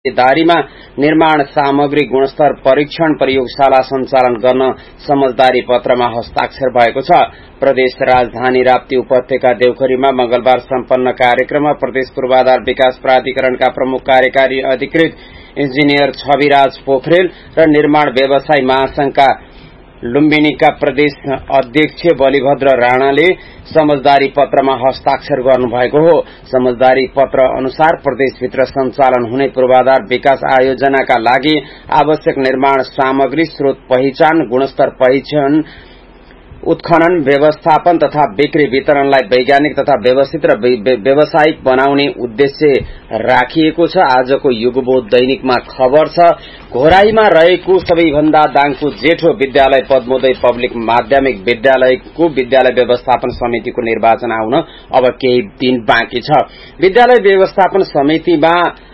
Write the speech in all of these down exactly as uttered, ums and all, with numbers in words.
दारीमा निर्माण सामग्री गुणस्तर परीक्षण प्रयोगशाला सञ्चालन गर्न समझदारी पत्रमा हस्ताक्षर भएको छ। प्रदेश राजधानी राप्ती उपत्यका देउखरीमा मंगलबार सम्पन्न कार्यक्रममा प्रदेश पूर्वाधार विकास प्राधिकरणका प्रमुख कार्यकारी अधिकृत इन्जिनियर छविराज पोखरेल र निर्माण व्यवसाय महासंघका लुम्बिनीका प्रदेश अध्यक्ष बलिभद्र राणाले समझदारी पत्रमा हस्ताक्षर गर्नुभएको हो। समझदारी पत्र अनुसार प्रदेशभित्र सञ्चालन हुने पूर्वाधार विकास आयोजनाका लागि आवश्यक निर्माण सामग्री स्रोत पहिचान गुणस्तर पहिचान उत्खनन व्यवस्थापन तथा बिक्री वितरणलाई वैज्ञानिक तथा व्यवस्थित र व्यावसायिक बनाउने उद्देश्य राखिएको छ। आजको युगबोध दैनिकमा खबर छ, घोराईमा रहेको सबैभन्दा दाङको जेठो विद्यालय पद्मोदय पब्लिक माध्यमिक विद्यालयको विद्यालय व्यवस्थापन समितिको निर्वाचन आउन अब केही दिन बाँकी छ। विद्यालय व्यवस्थापन समितिमा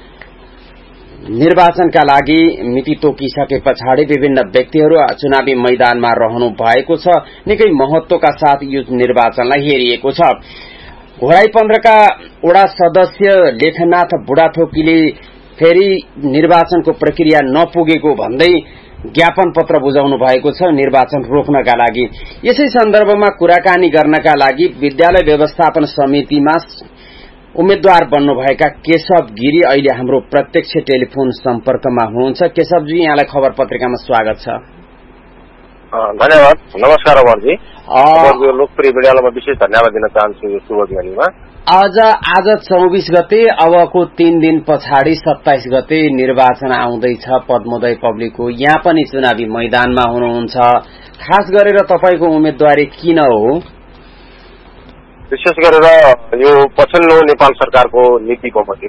निर्वाचनका लागि मिति तोकिसके पछाडि विभिन्न व्यक्तिहरू चुनावी मैदानमा रहनु भएको छ। निकै महत्वका साथ यो निर्वाचनलाई हेरिएको छ। घोराई पन्ध्रका वडा सदस्य लेखनाथ बुढाथोकीले फेरि निर्वाचनको प्रक्रिया नपुगेको भन्दै ज्ञापन पत्र बुझाउनु भएको छ निर्वाचन रोक्नका लागि। यसै सन्दर्भमा कुराकानी गर्नका लागि विद्यालय व्यवस्थापन समितिमा उम्मेद्वार बन्नुभएका केशव गिरी अहिले हाम्रो प्रत्यक्ष टेलिफोन सम्पर्कमा हुनुहुन्छ। केशवजी, यहाँलाई खबर पत्रिकामा स्वागत छ। धन्यवाद। नमस्कार अमरजी। लोकप्रिय विद्यालयमा विशेष धन्यवाद दिन चाहन्छु यो शुभ दिनमा। आज आज चौबीस गते, अबको तीन दिन पछाडि सत्ताइस गते निर्वाचन आउँदैछ पद्मोदय पब्लिकको। यहाँ पनि चुनावी मैदानमा हुनुहुन्छ। खास गरेर तपाईको उम्मेदवारी किन हो? विशेष गरेर यो पछिल्लो नेपाल सरकारको नीतिको पछि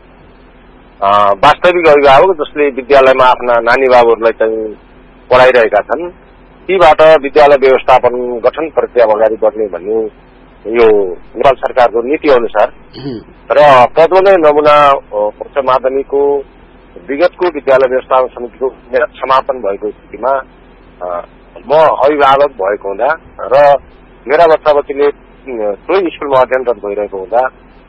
वास्तविक अभिभावक जसले विद्यालयमा आफ्ना नानी बाबुहरूलाई चाहिँ पढाइरहेका छन्, तीबाट विद्यालय व्यवस्थापन गठन प्रक्रिया अगाडि बढ्ने भन्ने यो नेपाल सरकारको नीति अनुसार र पद्मोदय नमुना उच्च माध्यमिकको विगतको विद्यालय व्यवस्थापन समितिको समापन भएको स्थितिमा म अभिभावक भएको हुँदा र मेरा बच्चा बच्चीले सोही स्कूलमा अध्ययनरत भइरहेको हुँदा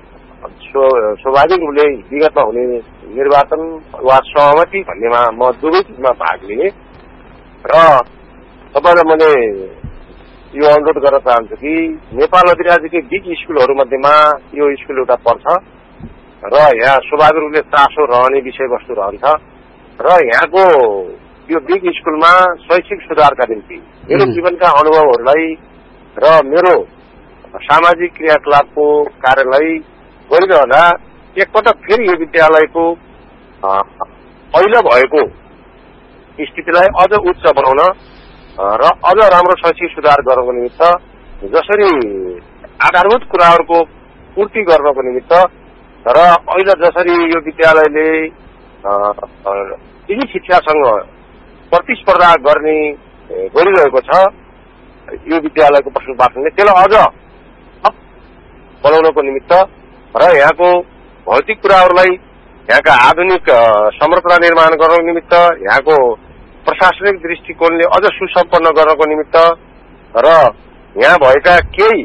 स्वाभाविक रूपले विगतमा हुने निर्वाचन वा सहमति भन्नेमा म दुवै चिजमा भाग लिएँ र तपाईँलाई मैले यो अनुरोध गर्न चाहन्छु कि नेपाल अधिराज्यकै बिग स्कूलहरू मध्येमा यो स्कूल एउटा पर्छ र यहाँ स्वाभाविक रूपले चासो रहने विषयवस्तु रहन्छ र यहाँको यो बिग स्कूलमा शैक्षिक सुधारका निम्ति मेरो जीवनका अनुभवहरूलाई र मेरो सामाजिक क्रियाकलापको कार्यलाई गरिरहँदा एकपटक फेरि यो विद्यालयको पहिलो भएको स्थितिलाई अझ उच्च बनाउन र अझ राम्रो शैक्षिक सुधार गर्नको निमित्त जसरी आधारभूत कुराहरूको पूर्ति गर्नको निमित्त र अहिले जसरी यो विद्यालयले यी शिक्षासँग प्रतिस्पर्धा गर्ने गरिरहेको छ यो विद्यालयको प्रश्नवाचनले त्यसलाई अझ बनाउनको निमित्त र यहाँको भौतिक कुराहरूलाई यहाँका आधुनिक संरचना निर्माण गर्नको निमित्त यहाँको प्रशासनिक दृष्टिकोणले अझ सुसम्पन्न गर्नको निमित्त र यहाँ भएका केही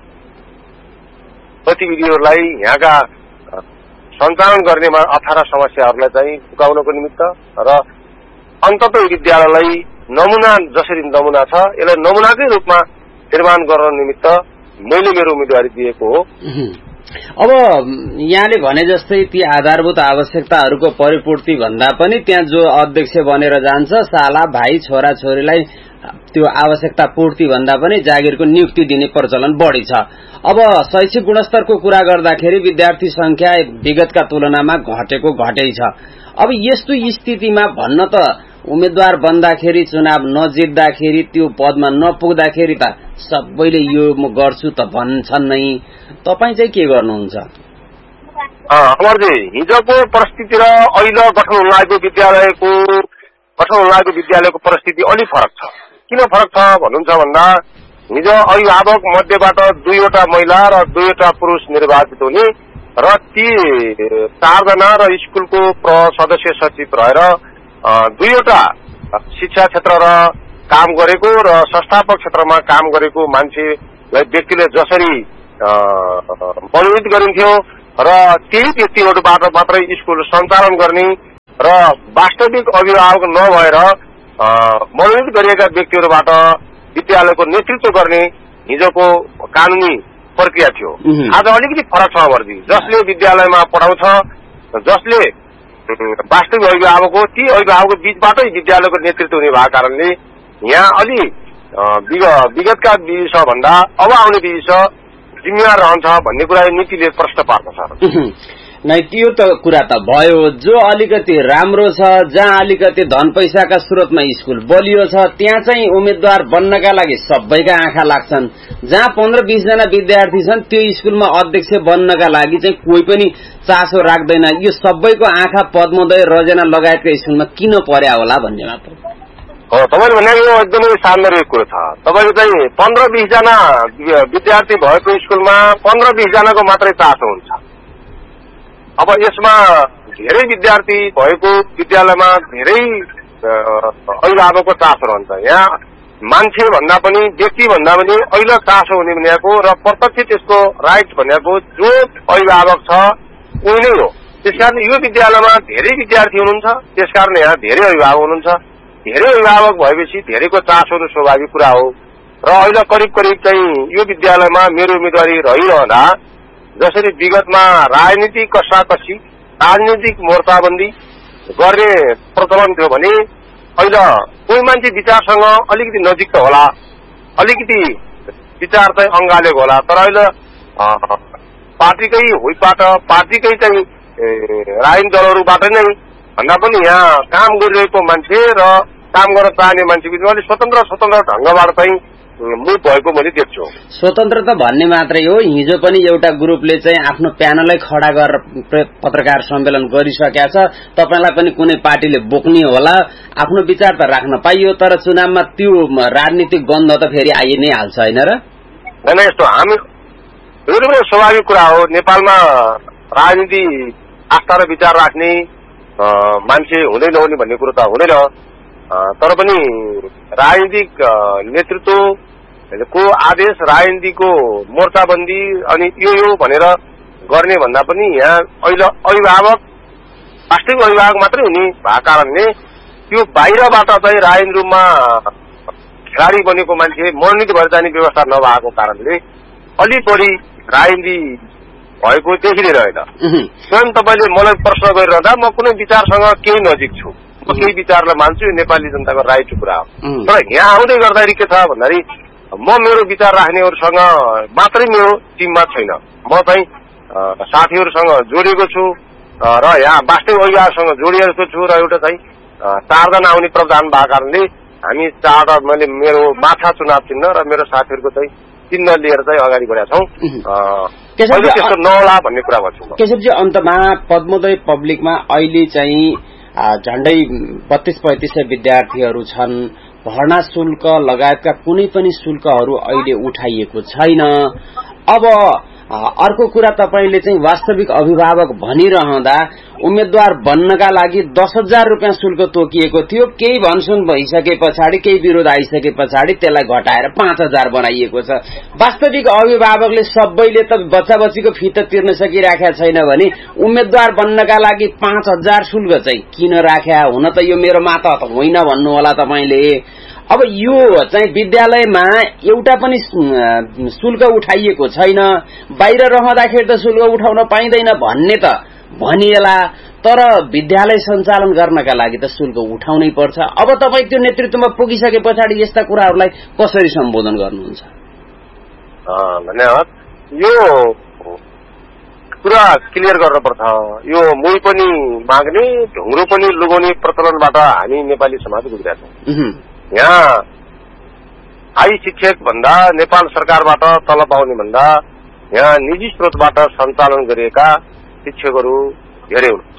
गतिविधिहरूलाई यहाँका सञ्चालन गर्नेमा अप्ठ्यारा समस्याहरूलाई चाहिँ पुकाउनको निमित्त र अन्ततः विद्यालयलाई नमुना जसरी नमुना छ यसलाई नमुनाकै रूपमा निर्माण गर्न निमित्त मैले मेरो उम्मेदवारी दिएको हो। अब यहाँले भने जस्तै ती आधारभूत आवश्यकताहरूको परिपूर्ति भन्दा पनि त्यहाँ जो अध्यक्ष बनेर जान्छ साला भाइ छोरा छोरीलाई त्यो आवश्यकता पूर्ति भन्दा पनि जागिरको नियुक्ति दिने प्रचलन बढ़ी छ। अब शैक्षिक गुणस्तरको कुरा गर्दाखेरि विद्यार्थी संख्या विगतका तुलनामा घटेको घटै छ। अब यस्तो स्थितिमा भन्न त उम्मेद्वार बन्दाखेरि चुनाव नजित्दाखेरि त्यो पदमा नपुग्दाखेरि त सबैले यो म गर्छु त भन्छन् नै, तपाई चाहिँ के गर्नुहुन्छ? अमरजी, हिजोको परिस्थिति र अहिले गठन हुन लागेको विद्यालयको गठन हुन लागेको विद्यालयको परिस्थिति अलि फरक छ। किन फरक छ भन्नुहुन्छ भन्दा हिजो अभिभावक मध्येबाट दुईवटा महिला र दुईवटा पुरुष निर्वाचित हुने र ती चारजना र स्कुलको सदस्य सचिव रहेर दुईवटा शिक्षा क्षेत्र र काम गरेको र संस्थापक क्षेत्रमा काम गरेको मान्छेलाई व्यक्तिले जसरी मनोनित गरिन्थ्यो र त्यही व्यक्तिहरूबाट मात्रै स्कुल सञ्चालन गर्ने र वास्तविक अभिभावक नभएर मनोनित गरिएका व्यक्तिहरूबाट विद्यालयको नेतृत्व गर्ने हिजोको कानूनी प्रक्रिया थियो। आज अलिकति फरक छ वर्दी, जसले विद्यालयमा पढाउँछ, जसले वास्तविक अभिभावक हो, ती अभिभावकको बीचबाटै विद्यालयको नेतृत्व हुने भएको कारणले यहाँ अलि विगतका विषय भन्दा अब आउने विषय जिम्मेवार रहन्छ भन्ने कुरा नीतिले प्रश्न पार्दछ। नै त्यो त कुरा त भयो, जो अलिकति राम्रो छ, जहाँ अलिकति धन पैसाका स्रोतमा स्कुल बलियो छ, त्यहाँ चाहिँ उम्मेद्वार बन्नका लागि सबैका आँखा लाग्छन्। जहाँ पन्ध्र बीस जना विद्यार्थी छन् त्यो स्कुलमा अध्यक्ष बन्नका लागि चाहिँ कोही पनि चासो राख्दैन। यो सबैको आँखा पद्मोदय रजना लगायतका स्कुलमा किन पर्या होला भन्ने मात्र हो। तपाईँले भनेको यो एकदमै सान्दर्भिक कुरो छ। तपाईँको चाहिँ पन्ध्र बीस जना विद्यार्थी भएको स्कुलमा पन्ध्र बीस जनाको मात्रै चासो हुन्छ। अब यसमा धेरै विद्यार्थी भएको विद्यालयमा धेरै अभिभावकको चासो रहन्छ। यहाँ मान्छे भन्दा पनि व्यक्ति भन्दा पनि अहिले चासो हुने भनेको र प्रत्यक्ष त्यसको राइट भनेको जो अभिभावक छ उही नै हो। त्यसकारण यो विद्यालयमा धेरै विद्यार्थी हुनुहुन्छ, त्यसकारण यहाँ धेरै अभिभावक हुनुहुन्छ। धेरै अभिभावक भएपछि धेरैको चासो हुनु स्वाभाविक कुरा हो। र अहिले करिब करिब चाहिँ यो विद्यालयमा मेरो उम्मेदवारी रहिरहँदा जसरी विगतमा राजनीतिक कसाकसी, राजनीतिक मोर्चाबन्दी गर्ने प्रचलन थियो भने अहिले कोही मान्छे विचारसँग अलिकति नजिक त होला, अलिकति विचार चाहिँ अँगालेको होला, तर अहिले पार्टीकै हुइबाट पार्टीकै चाहिँ राजनीतिक दलहरूबाट नै भन्दा पनि यहाँ काम गरिरहेको मान्छे र काम गर्न चाहने मान्छे बिचमा अलिक स्वतन्त्र स्वतन्त्र ढङ्गबाट चाहिँ मुभ भएको मैले देख्छु। स्वतन्त्र त भन्ने मात्रै हो। हिजो पनि एउटा ग्रुपले चाहिँ आफ्नो प्यानलै खडा गरेर पत्रकार सम्मेलन गरिसकेका छ। तपाईलाई पनि कुनै पार्टीले बोक्ने होला, आफ्नो विचार त राख्न पाइयो, तर चुनावमा त्यो राजनीतिक गन्ध त फेरि आइ नै हाल्छ हैन र? हैन, यस्तो हामी यो स्वाभाविक कुरा हो। नेपालमा राजनीति आस्था र विचार राख्ने मान्छे हुँदै नहुने भन्ने कुरो त हुँदैन, तर पनि राजनीतिक नेतृत्वको आदेश, राजनीतिको मोर्चाबन्दी अनि यो यो भनेर गर्ने भन्दा पनि यहाँ अहिले अभिभावक वास्तविक अभिभावक मात्रै हुने भएको कारणले त्यो बाहिरबाट चाहिँ राजनीतिक रूपमा खेलाडी बनेको मान्छे मनोनित भएर जाने व्यवस्था नभएको कारणले अलि बढी राजनीति भएको देखिरहेन। स्वयं तपाईँले मलाई प्रश्न गरिरहँदा म कुनै विचारसँग केही नजिक छु, म केही विचारलाई मान्छु, यो नेपाली जनताको राइटको कुरा हो। तर यहाँ आउँदै गर्दाखेरि के छ भन्दाखेरि म मेरो विचार राख्नेहरूसँग मात्रै मेरो टिममा छैन, म चाहिँ साथीहरूसँग जोडिएको छु र यहाँ वास्तविक अभिभावकसँग जोडिएको छु र एउटा चाहिँ चारजना आउने प्रावधान भएको कारणले हामी चारवटा मैले मेरो माछा चुनाव चिन्ह र मेरो साथीहरूको चाहिँ चिन्ह लिएर चाहिँ अगाडि बढेका छौँ। त्यस्तो नहोला भन्ने कुरा भन्छु। केशवजी, अन्तमा पद्मोदय पब्लिकमा अहिले चाहिँ झण्डै बत्तीस पैंतीस सय विद्यार्थीहरू छन्। भर्ना शुल्क लगायतका कुनै पनि शुल्कहरू अहिले उठाइएको छैन। अब अर्को कुरा, तपाईले चाहिँ वास्तविक अभिभावक भनिरहँदा उम्मेद्वार बन्नका लागि दस हजार रुपियाँ शुल्क तोकिएको थियो। केही भनसुन भइसके पछाडि, केही विरोध आइसके पछाडि त्यसलाई घटाएर पाँच हजार बनाइएको छ। वास्तविक अभिभावकले सबैले त बच्चा बच्चीको फी त तिर्न सकिराखेका छैन भने उम्मेद्वार बन्नका लागि पाँच हजार शुल्क चाहिँ किन राख्या? हुन त यो मेरो माता त होइन भन्नु होला तपाईले। अब यो चाहिँ विद्यालयमा एउटा पनि शुल्क उठाइएको छैन, बाहिर रहँदाखेरि त शुल्क उठाउन पाइँदैन भन्ने त भनिएला, तर विद्यालय सञ्चालन गर्नका लागि त शुल्क उठाउनै पर्छ। अब तपाईँ त्यो नेतृत्वमा पुगिसके पछाडि यस्ता कुराहरूलाई कसरी सम्बोधन गर्नुहुन्छ? धन्यवाद। यो कुरा क्लियर गर्नुपर्छ। यो मुई पनि माग्ने, ढुङ्ग्रो पनि लुगाउने प्रचलनबाट हामी नेपाली समाज गुज्रेका छौँ। यहाँ स्थायी शिक्षक भन्दा नेपाल सरकारबाट तलब पाउने भन्दा यहाँ निजी स्रोतबाट सञ्चालन गरिएका शिक्षकहरू धेरै हुनुहुन्छ।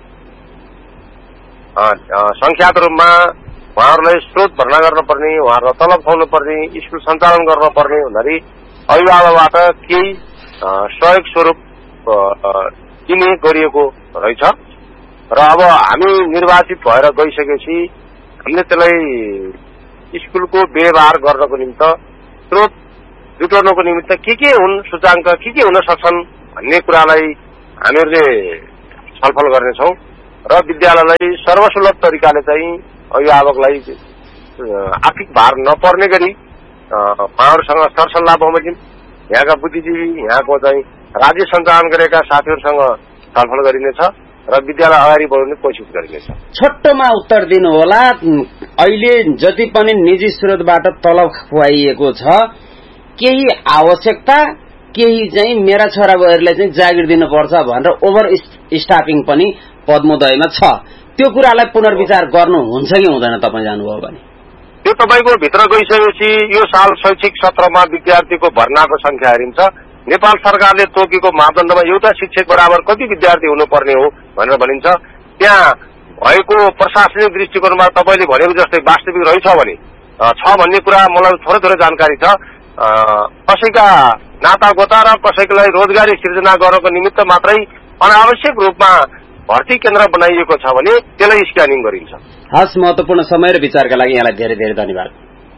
संख्यात रूपमा उहाँहरूलाई स्रोत भर्ना गर्नुपर्ने, उहाँहरूलाई तलब खुवाउनु पर्ने, स्कुल सञ्चालन गर्नुपर्ने हुँदाखेरि अभिभावकबाट केही सहयोग स्वरूप दिने गरिएको रहेछ। र अब हामी निर्वाचित भएर गइसकेपछि हामीले त्यसलाई स्कुलको व्यवहार गर्नको निमित्त, स्रोत जुटाउनको निमित्त के के हुन् सूचाङ्क, के के हुन सक्छन् भन्ने कुरालाई हामीहरूले छलफल गर्नेछौँ। र विद्यालयलाई सर्वसुलभ तरिकाले चाहिँ अभिभावकलाई आर्थिक भार नपर्ने गरी उहाँहरूसँग सरसल्लाह बमोजिम यहाँका बुद्धिजीवी यहाँको चाहिँ राज्य सञ्चालन गरेका साथीहरूसँग छलफल गरिनेछ र विद्यालय अगाडि बढाउने कोसिस गरिनेछ। छोटोमा उत्तर दिनु होला। अहिले जति पनि निजी स्रोतबाट तलब खुवाइएको छ, केही आवश्यकता केही चाहिँ मेरा छोराबुहारीलाई चाहिँ जागिर दिनुपर्छ भनेर ओभर स्टाफिङ पनि पद्मोदयमा छ। त्यो कुरालाई पुनर्विचार गर्नुहुन्छ कि हुँदैन तपाईँ जानुभयो भने? त्यो तपाईँको भित्र गइसकेपछि यो साल शैक्षिक सत्रमा विद्यार्थीको भर्नाको संख्या हेरिन्छ। नेपाल सरकारले तोकेको मापदण्डमा एउटा शिक्षक बराबर कति विद्यार्थी हुनुपर्ने हो भनेर भनिन्छ। त्यहाँ भएको प्रशासनिक दृष्टिकोणमा तपाईँले भनेको जस्तै वास्तविक रहेछ भने छ भन्ने कुरा मलाई थोरै थोरै जानकारी छ। कसैका नाता गोता र कसैलाई रोजगारी सिर्जना गर्नको निमित्त मात्रै अनावश्यक रूपमा भर्ती केन्द्र बनाइएको छ भने त्यसलाई स्क्यानिङ गरिन्छ। हस्, महत्वपूर्ण समय र विचारका लागि यहाँलाई धेरै धेरै धन्यवाद।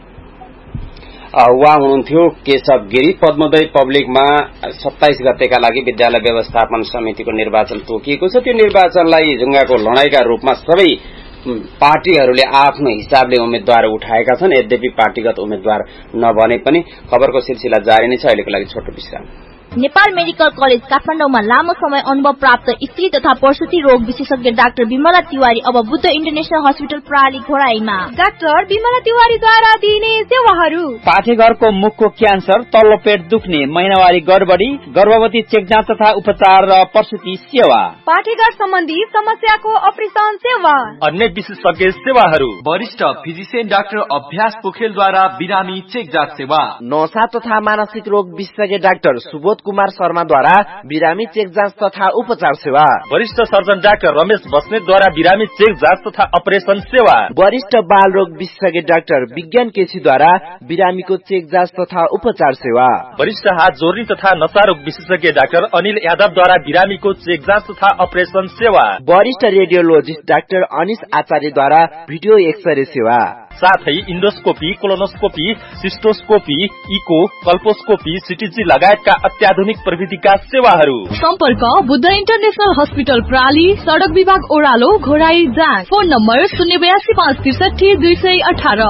उहाँ हुनुहुन्थ्यो केशव गिरी। पद्मोदय पब्लिकमा सत्ताइस गतेका लागि विद्यालय व्यवस्थापन समितिको निर्वाचन तोकिएको छ। त्यो निर्वाचनलाई जुङ्गाको लडाईका रूपमा सबै पार्टीहरूले आफ्नो हिसाबले उम्मेद्वार उठाएका छन्। यद्यपि पार्टीगत उम्मेद्वार नबने पनि खबरको सिलसिला जारी नै छ। अहिलेको लागि छोटो विश्राम। नेपाल मेडिकल कलेज काठमाडौँमा लामो समय अनुभव प्राप्त स्त्री तथा प्रसूति रोग विशेषज्ञ डाक्टर विमला तिवारी अब बुद्ध इन्टरनेशनल हस्पिटल प्रणाली घोराईमा। डाक्टर विमला तिवारीद्वारा दिइने सेवाहरू: पाठेघरको मुखको क्यान्सर, तल्लो पेट दुख्ने, महिनावारी गडबडी, गर्भवती चेकजाँच तथा उपचार र प्रसूति सेवा, पाठेघर सम्बन्धी समस्याको अपरेसन सेवा, अन्य विशेषज्ञ सेवाहरू, वरिष्ठ फिजिशियन डाक्टर अभ्यास पोखरेलद्वारा बिरामी चेकजाँच सेवा, नशा तथा मानसिक रोग विशेषज्ञ डाक्टर सुबोध कुमार शर्माद्वारा बिरामी चेक जाँच तथा उपचार सेवा, वरिष्ठ सर्जन डाक्टर रमेश बस्नेतद्वारा बिरामी चेक जाँच तथा अपरेसन सेवा, वरिष्ठ बाल रोग विशेषज्ञ डाक्टर विज्ञान केसीद्वारा बिरामीको चेक जाँच तथा उपचार सेवा, वरिष्ठ हात जोर्नी तथा नशा रोग विशेषज्ञ डाक्टर अनिल यादवद्वारा बिरामीको चेक जाँच तथा अपरेसन सेवा, वरिष्ठ रेडियोलोजिस्ट डाक्टर अनिश आचार्यद्वारा भिडियो एक्सरे सेवा, साथै इन्डोस्कोपी, कोलोनोस्कोपी, सिस्टोस्कोपी, इको, कल्पोस्कोपी, सिटीजी लगायतका अत्याधुनिक प्रविधिका सेवाहरू। सम्पर्क बुद्ध इन्टरनेशनल हस्पिटल प्राली, सड़क विभाग ओह्रालो, घोराई जाँच। फोन नम्बर शून्य बयासी पाँच त्रिसठी दुई सय अठार।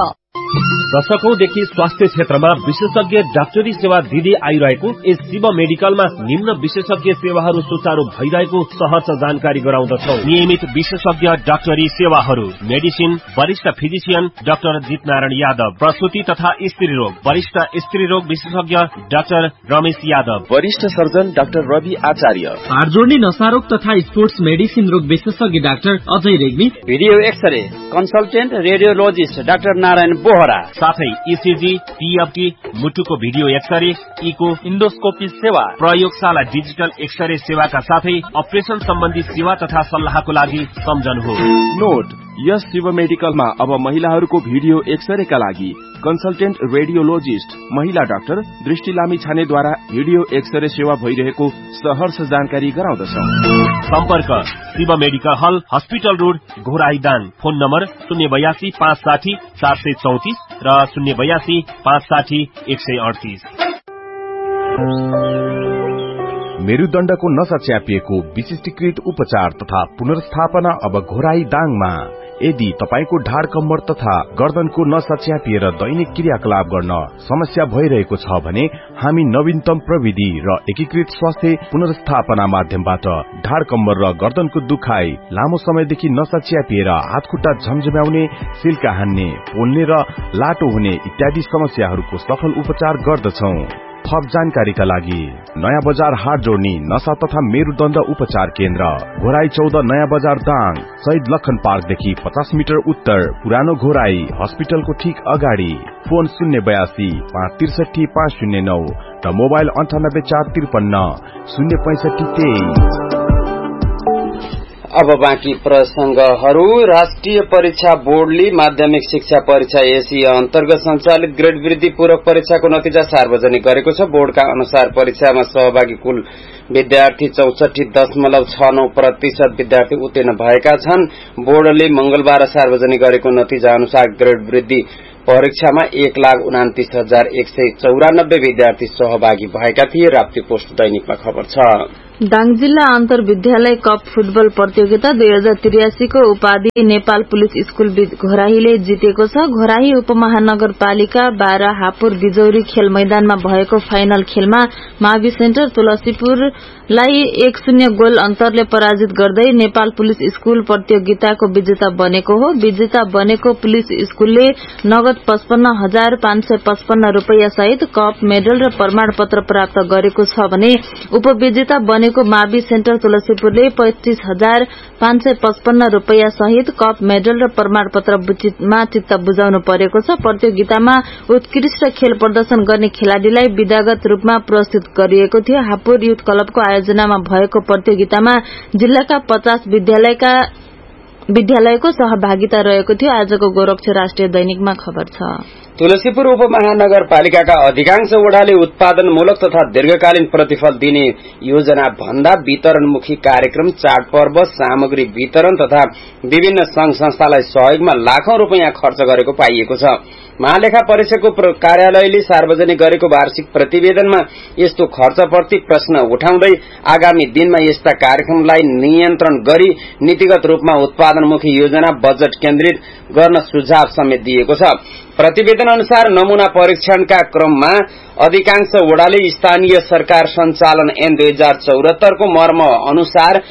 दशकौंदेखि स्वास्थ्य क्षेत्रमा विशेषज्ञ डाक्टरी सेवा दिँदै आइरहेको यस शिव मेडिकलमा निम्न विशेषज्ञ सेवाहरू सुचारू भइरहेको सहज जानकारी गराउँदछौ। नियमित विशेषज्ञ डाक्टरी सेवाहरू: मेडिसिन, वरिष्ठ फिजिशियन डाक्टर जितनारायण यादव, प्रसूति तथा स्त्री रोग, वरिष्ठ स्त्री रोग विशेषज्ञ डाक्टर रमेश यादव, वरिष्ठ सर्जन डाक्टर रवि आचार्य, हाड जोड्ने नशा रोग तथा स्पोर्ट्स मेडिसिन रोग विशेषज्ञ doctor Ajay Regmi, video x-ray consultant radiologist doctor Narayan Bohra, साथै इसिजी, टीएफटी, मुटुको भिडियो एक्सरे, इको, इन्डोस्कोपी सेवा, प्रयोगशाला डिजिटल एक्सरे सेवाका साथै अपरेसन सम्बन्धी सेवा तथा सल्लाहको लागि सम्झनुहोस्। नोट: यस शिव मेडिकलमा अब महिलाहरूको भिडियो एक्सरेका लागि कन्सल्टेन्ट रेडियोलोजिस्ट महिला डाक्टर दृष्टि लामी छानेद्वारा भिडियो एक्सरे सेवा भइरहेको सहर्ष जानकारी गराउँदछौ। सम्पर्क: शिव मेडिकल हल, hospital road, Ghorahi Dang. Phone number शून्य बयासी पाँच साठी चार सय चौतिस र शून्य बयासी पाँच साठी एक सय अडतिस। मेरुदण्डको नसा च्यापिएको विशिष्टीकृत उपचार तथा पुनर्स्थापना अब घोराई दाङमा। यदि तपाईको ढाड कम्मर तथा गर्दनको नसा च्यापिएर दैनिक क्रियाकलाप गर्न समस्या भइरहेको छ भने हामी नवीनतम प्रविधि र एकीकृत स्वास्थ्य पुनर्स्थापना माध्यमबाट ढाड कम्मर र गर्दनको दुखाइ, लामो समयदेखि नसा च्यापिएर हातखुट्टा झमझम्याउने, सिल्का हान्ने, पोल्ने र लाटो हुने इत्यादि समस्याहरूको सफल उपचार गर्दछौ। थप जानकारीका लागि नयाँ बजार हाट जोड्ने नशा तथा मेरुदण्ड उपचार केन्द्र, घोराई चौध नयाँ बजार दाङ, शहीद लखन पार्कदेखि पचास मिटर उत्तर, पुरानो घोराई हस्पिटलको ठीक अगाडि। फोन शून्य बयासी पाँच त्रिसठी पाँच शून्य नौ र मोबाइल अन्ठानब्बे चार त्रिपन्न शून्य पैंसठी तेइस। अब बाँकी प्रसंगहरू। राष्ट्रिय परीक्षा बोर्डले माध्यमिक शिक्षा परीक्षा एसी अन्तर्गत संचालित ग्रेड वृद्धि पूरक परीक्षाको नतिजा सार्वजनिक गरेको छ। बोर्डका अनुसार परीक्षामा सहभागी कुल विद्यार्थी चौसठी दशमलव छ नौ प्रतिशत विद्यार्थी उत्तीर्ण भएका छन्। बोर्डले मंगलबार सार्वजनिक गरेको नतिजा अनुसार ग्रेड वृद्धि परीक्षामा एक लाख उनातिस हजार एक सय चौरानब्बे विद्यार्थी सहभागी भएका थिए। राप्ती पोस्ट दैनिकमा खबर छ। दाङ जिल्ला अन्तर विद्यालय कप फुटबल प्रतियोगिता दुई हजार त्रियासी को उपाधि नेपाल पुलिस स्कूल घोराहीले जितेको छ। घोराही उपमहानगरपालिका बाह्र हापुर बिजौरी खेल मैदानमा भएको फाइनल खेलमा मावि सेन्टर तुलसीपुरलाई एक शून्य गोल अन्तरले पराजित गर्दै नेपाल पुलिस स्कूल प्रतियोगिताको विजेता बनेको हो। विजेता बनेको पुलिस स्कूलले नगद पचपन्न हजार पाँच सय पचपन्न रूपियाँ सहित कप मेडल र प्रमाण पत्र प्राप्त गरेको छ भने उपविजेता बनेको मावि सेन्टर तुलसीपुरले पच्चीस हजार पाँच सय पचपन्न रूपियाँ सहित कप मेडल र प्रमाण पत्रमा चित्त बुझाउनु परेको छ। प्रतियोगितामा उत्कृष्ट खेल प्रदर्शन गर्ने खेलाड़ीलाई विधागत रूपमा पुरस्कृत गरिएको थियो। हापुर युथ क्लबको आयोजनामा भएको प्रतियोगितामा जिल्लाका पचास विद्यालयका विद्यालयको सहभागिता रहेको थियो। आजको गोरक्ष राष्ट्रिय दैनिकमा खबर छ। तुलसीपुर उपमहानगरपालिकाका अधिकांश वडाले उत्पादनमूलक तथा दीर्घकालीन प्रतिफल दिने योजना भन्दा वितरणमुखी कार्यक्रम, चाडपर्व, सामग्री वितरण तथा विभिन्न संघ संस्थालाई सहयोगमा लाखौं रूपियाँ खर्च गरेको पाइएको छ। महालेखा परीक्षकको कार्यालयले सार्वजनिक गरेको वार्षिक प्रतिवेदनमा यस्तो खर्चप्रति प्रश्न उठाउँदै आगामी दिनमा यस्ता कार्यक्रमलाई नियन्त्रण गरी नीतिगत रूपमा उत्पादनमुखी योजना बजेट केन्द्रित गर्न सुझाव समेत दिएको छ। प्रतिवेदन अनुसार नमूना परीक्षणका क्रममा अधिकांश वडाले स्थानीय सरकार संचालन ऐन दुई हजार चौरात्तर को मर्म अनुसार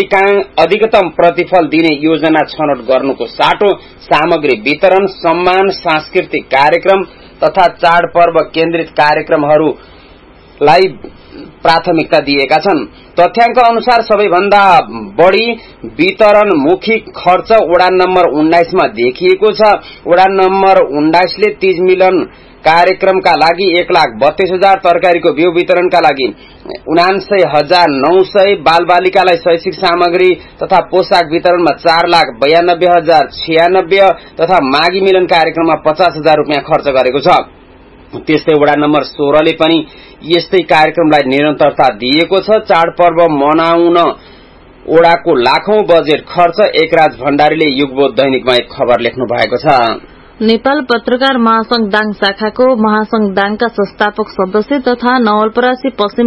अधिकतम प्रतिफल दिने योजना छनौट गर्नुको साटो सामग्री वितरण, सम्मान, सांस्कृतिक कार्यक्रम तथा चाडपर्व केन्द्रित कार्यक्रमहरूलाई प्राथमिकता दिएका छन्। तथ्याङ्क अनुसार सबैभन्दा बढ़ी वितरणमुखी खर्च वडा नम्बर उन्नाइसमा देखिएको छ। वडा नम्बर उन्नाइसले तीज मिलन कार्यक्रमका लागि एक लाख बत्तीस हजार, तरकारीको बिउ वितरणका लागि उनान्सय हजार नौ सय, बाल बालिकालाई शैक्षिक सामग्री तथा पोशाक वितरणमा चार लाख बयानब्बे हजार छियानब्बे तथा माघी मिलन कार्यक्रममा पचास हजार रूपियाँ खर्च गरेको छ। त्यस्तै वडा नम्बर सोह्रले पनि यस्तै कार्यक्रमलाई निरन्तरता दिएको छ। चाडपर्व मनाउन वडाको लाखौं बजेट खर्च। एकराज भण्डारीले युगबोध दैनिकमा एक खबर लेख्नु भएको छ। नेपाल पत्रकार महासंघ दाङ शाखाको महासंघ दाङका संस्थापक सदस्य तथा नवलपरासी पश्चिम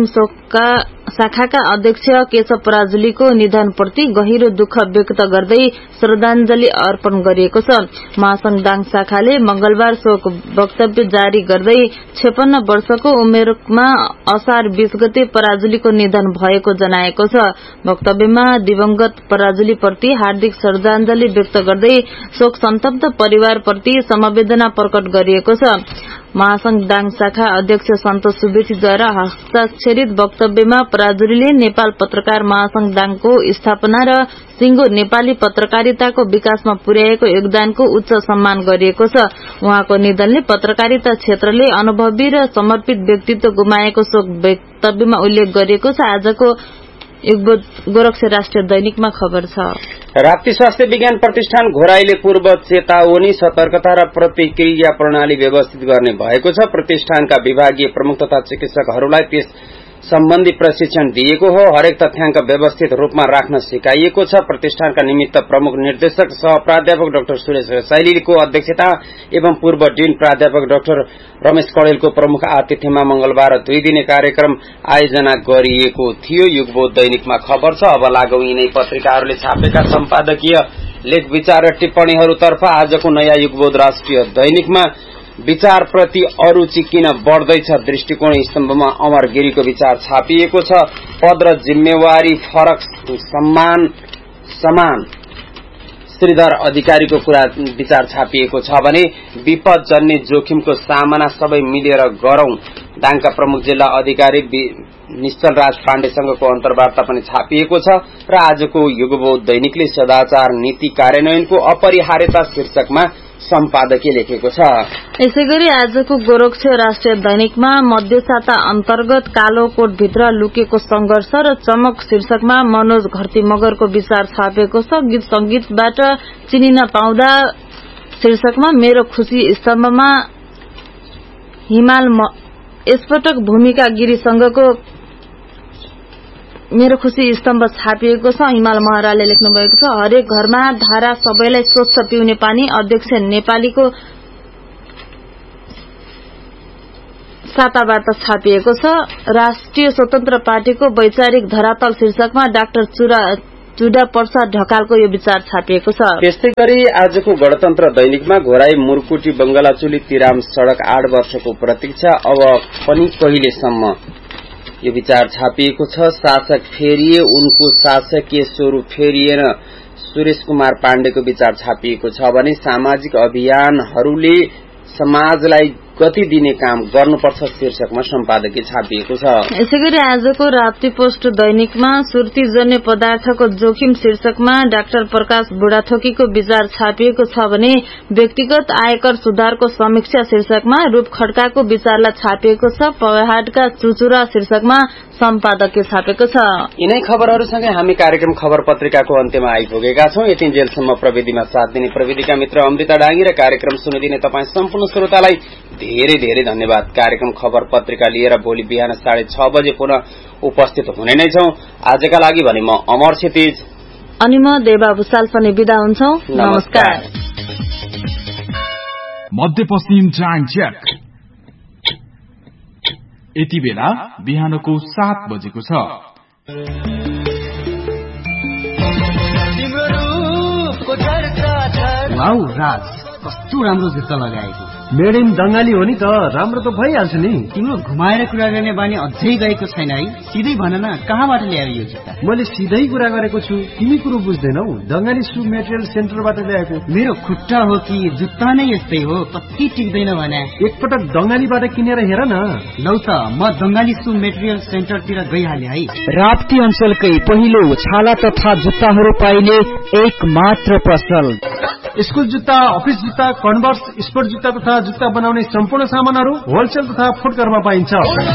शाखाका अध्यक्ष केशव पराजुलीको निधनप्रति गहिरो दुःख व्यक्त गर्दै श्रद्धांजलि अर्पण गरिएको छ। महासंघ दाङ शाखाले मंगलबार शोक वक्तव्य जारी गर्दै छप्पन्न वर्षको उमेरमा असार बीस गते पराजुलीको निधन भएको जनाएको छ। वक्तव्यमा दिवंगत पराजुलीप्रति हार्दिक श्रद्धांजलि व्यक्त गर्दै शोक सन्तप्त परिवारप्रति समवेदना प्रकट गरिएको छ। महासंघ दाङ शाखा अध्यक्ष सन्तोष सुवेदीद्वारा हस्ताक्षरित वक्तव्यमा पराजुलीले नेपाल पत्रकार महासंघ दाङको स्थापना र सिंगो नेपाली पत्रकारिताको विकासमा पुर्याएको योगदानको उच्च सम्मान गरिएको छ। उहाँको निधनले पत्रकारिता क्षेत्रले अनुभवी र समर्पित व्यक्तित्व गुमाएको शोक वक्तव्यमा उल्लेख गरिएको छ। आजको गोरक्ष राष्ट्रिय दैनिकमा खबर छ। राप्ती स्वास्थ्य विज्ञान प्रतिष्ठान घोराईले पूर्व चेतावनी, सतर्कता र प्रतिक्रिया प्रणाली व्यवस्थित गर्ने भएको छ। प्रतिष्ठानका विभागीय प्रमुख तथा चिकित्सकहरूलाई त्यस सम्बन्धी प्रशिक्षण दिएको हो। हरेक तथ्याङ्क व्यवस्थित रूपमा राख्न सिकाइएको छ। प्रतिष्ठानका निमित्त प्रमुख निर्देशक सह प्राध्यापक डाक्टर सुरेश शैलीको अध्यक्षता एवं पूर्व डीन प्राध्यापक डाक्टर रमेश कडेलको प्रमुख आतिथ्यमा मंगलबार दुई दिने कार्यक्रम आयोजना गरिएको थियो। युगबोध दैनिकमा खबर छ। अब लागौं यिनै पत्रिकाहरूले छापेका सम्पादकीय लेख, विचार र टिप्पणीहरूतर्फ। आजको नयाँ युगबोध राष्ट्रिय दैनिकमा विचार प्रति अरुचि किन बढ़दैछ दृष्टिकोण स्तम्भमा अमर गिरीको विचार छापिएको छ। पद र जिम्मेवारी फरक, सम्मान समान श्रीधर अधिकारीको कुरा विचार छापिएको छ भने विपद जन्य जोखिमको सामना सबै मिलेर गरौं दाङका प्रमुख जिल्ला अधिकारी निश्चल राज पाण्डेसँगको अन्तर्वार्ता पनि छापिएको छ। र आजको युगबोध दैनिकले सदाचार नीति कार्यान्वयनको अपरिहार्यता शीर्षकमा सम्पादकीय लेखेको छ। यसैगरी आजको गोरक्ष राष्ट्रिय दैनिकमा मध्यसाता अन्तर्गत कालोकोट भित्र लुकेको संघर्ष र चमक शीर्षकमा मनोज घरती मगरको विचार छापेको छ। गीत संगीतबाट चिनिन पाउँदा शीर्षकमा मेरो खुशी स्तम्भमा हिमाल यसपटक भूमिका गिरीसँगको मेरो खुशी स्तम्भ छापिएको छ। हिमाल महराले लेख्नु भएको छ। हरेक घरमा धारा, सबैलाई स्वच्छ पिउने पानी। अध्यक्ष नेपालीको सातावार्ता छापिएको छ। राष्ट्रिय स्वतन्त्र पार्टीको वैचारिक धरातल शीर्षकमा डाक्टर चुरा चुडा प्रसाद ढकालको यो विचार छापिएको छ। त्यस्तै गरी आजको गणतन्त्र दैनिकमा घोराई मुरकुटी बंगलाचुली तिराम सड़क आठ वर्षको प्रतीक्षा अब पनि कहिलेसम्म यो विचार छापिएको छ। शासक फेरिए उनको शासकीय स्वरूप फेरिएन सुरेश कुमार पाण्डेको विचार छापिएको छ भने सामाजिक अभियानहरूले समाजलाई गति दिने काम गर्नुपर्छ शीर्षकमा सम्पादकीय छापिएको छ। यसैगरी आजको राप्ती पोस्ट दैनिकमा सुर्तीजन्य पदार्थको जोखिम शीर्षकमा डाक्टर प्रकाश बुढाथोकीको विचार छापिएको छ भने व्यक्तिगत आयकर सुधारको समीक्षा शीर्षकमा रूप खड्काको विचारलाई छापिएको छ। पहाड़का चुचुरा शीर्षकमा सम्पादकीय छापेको छ। यिनै खबरहरूसँगै हामी कार्यक्रम खबर पत्रिकाको अन्त्यमा आइपुगेका छौं। यति जेलसम्म प्रविधिमा साथ दिने प्रविधिका मित्र अमृता डाङ्गी र कार्यक्रम सुनिदिने तपाईँ सम्पूर्ण श्रोतालाई धेरै धेरै धन्यवाद। कार्यक्रम खबर पत्रिका लिएर भोलि बिहान साढे छ बजे पुनः उपस्थित हुने नै छौं। आजका लागि भने म अमर क्षितिज अनि म देवा भुसाल पनि बिदा हुन्छौं। नमस्कार। मध्यपश्चिम टाइम चेक यति बेला बिहानको सात बजेको छ। वाउ राज, कस्तो राम्रो जुत्ता लगाएको। मेड इन बंगाली हो नि त, राम्रो त भइहाल्छ नि। तिम्रो घुमाएर कुरा गर्ने बानी अझै गएको छैन है? सिधै भन न, कहाँबाट ल्यायो यो जुत्ता? मैले सिधै कुरा गरेको छु, तिमी कुरो बुझ्दैनौ। बंगाली सु मेटेरियल सेन्टरबाट ल्याएको। मेरो खुट्टा हो कि जुत्ता नै यस्तै हो, कति टिक्दैन भने। एकपटक बंगालीबाट किनेर हेर न। लौ त म बंगाली सु मेटेरियल सेन्टरतिर गइहाले है। राप्ती अञ्चलकै पहिलो छाला तथा जुत्ताहरू पाइने एक मात्र पसल। स्कुल जुत्ता, अफिस जुत्ता, कन्भर्स, स्पोर्ट जुत्ता तथा जुत्ता बनाउने सम्पूर्ण सामानहरू होलसेल तथा फुटकरमा पाइन्छ।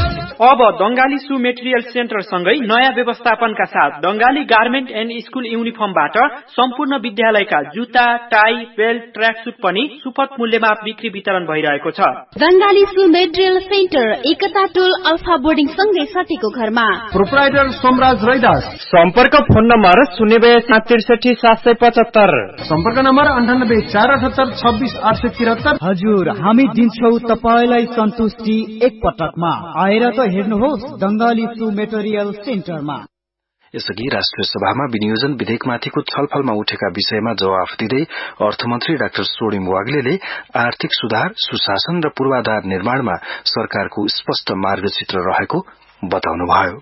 अब बंगाली सु मेटेरियल सेन्टर सँगै नयाँ व्यवस्थापनका साथ बंगाली गार्मेन्ट एन्ड स्कुल युनिफर्मबाट सम्पूर्ण विद्यालयका जुत्ता, टाई, बेल्ट, ट्र्याकसुट पनि सुपथ मूल्यमा बिक्री वितरण भइरहेको छ। बंगाली सु मेटेरियल सेन्टर एकता टोल अल्फा बोर्डिङ सँगै सटीको घरमा। प्रोप्राइटर सोमराज रैदास। सम्पर्क फोन नम्बर शून्य बयासी त्रिसठी सात सय पचहत्तर। सम्पर्क नम्बर अन्ठानब्बे चार अठहत्तर छब्बीस आठ सय तिहत्तर। हजुर, हामी दिन्छौ तपाईलाई सन्तुष्टि एक पटकमा। आएर त हेर्नुहोस् बंगाली सु मेटेरियल सेन्टरमा। यसअघि राष्ट्रिय सभामा विनियोजन विधेयकमाथिको छलफलमा उठेका विषयमा जवाफ दिँदै अर्थमन्त्री डाक्टर सोडिम वाग्लेले आर्थिक सुधार, सुशासन र पूर्वाधार निर्माणमा सरकारको स्पष्ट मार्गचित्र रहेको बताउनुभयो।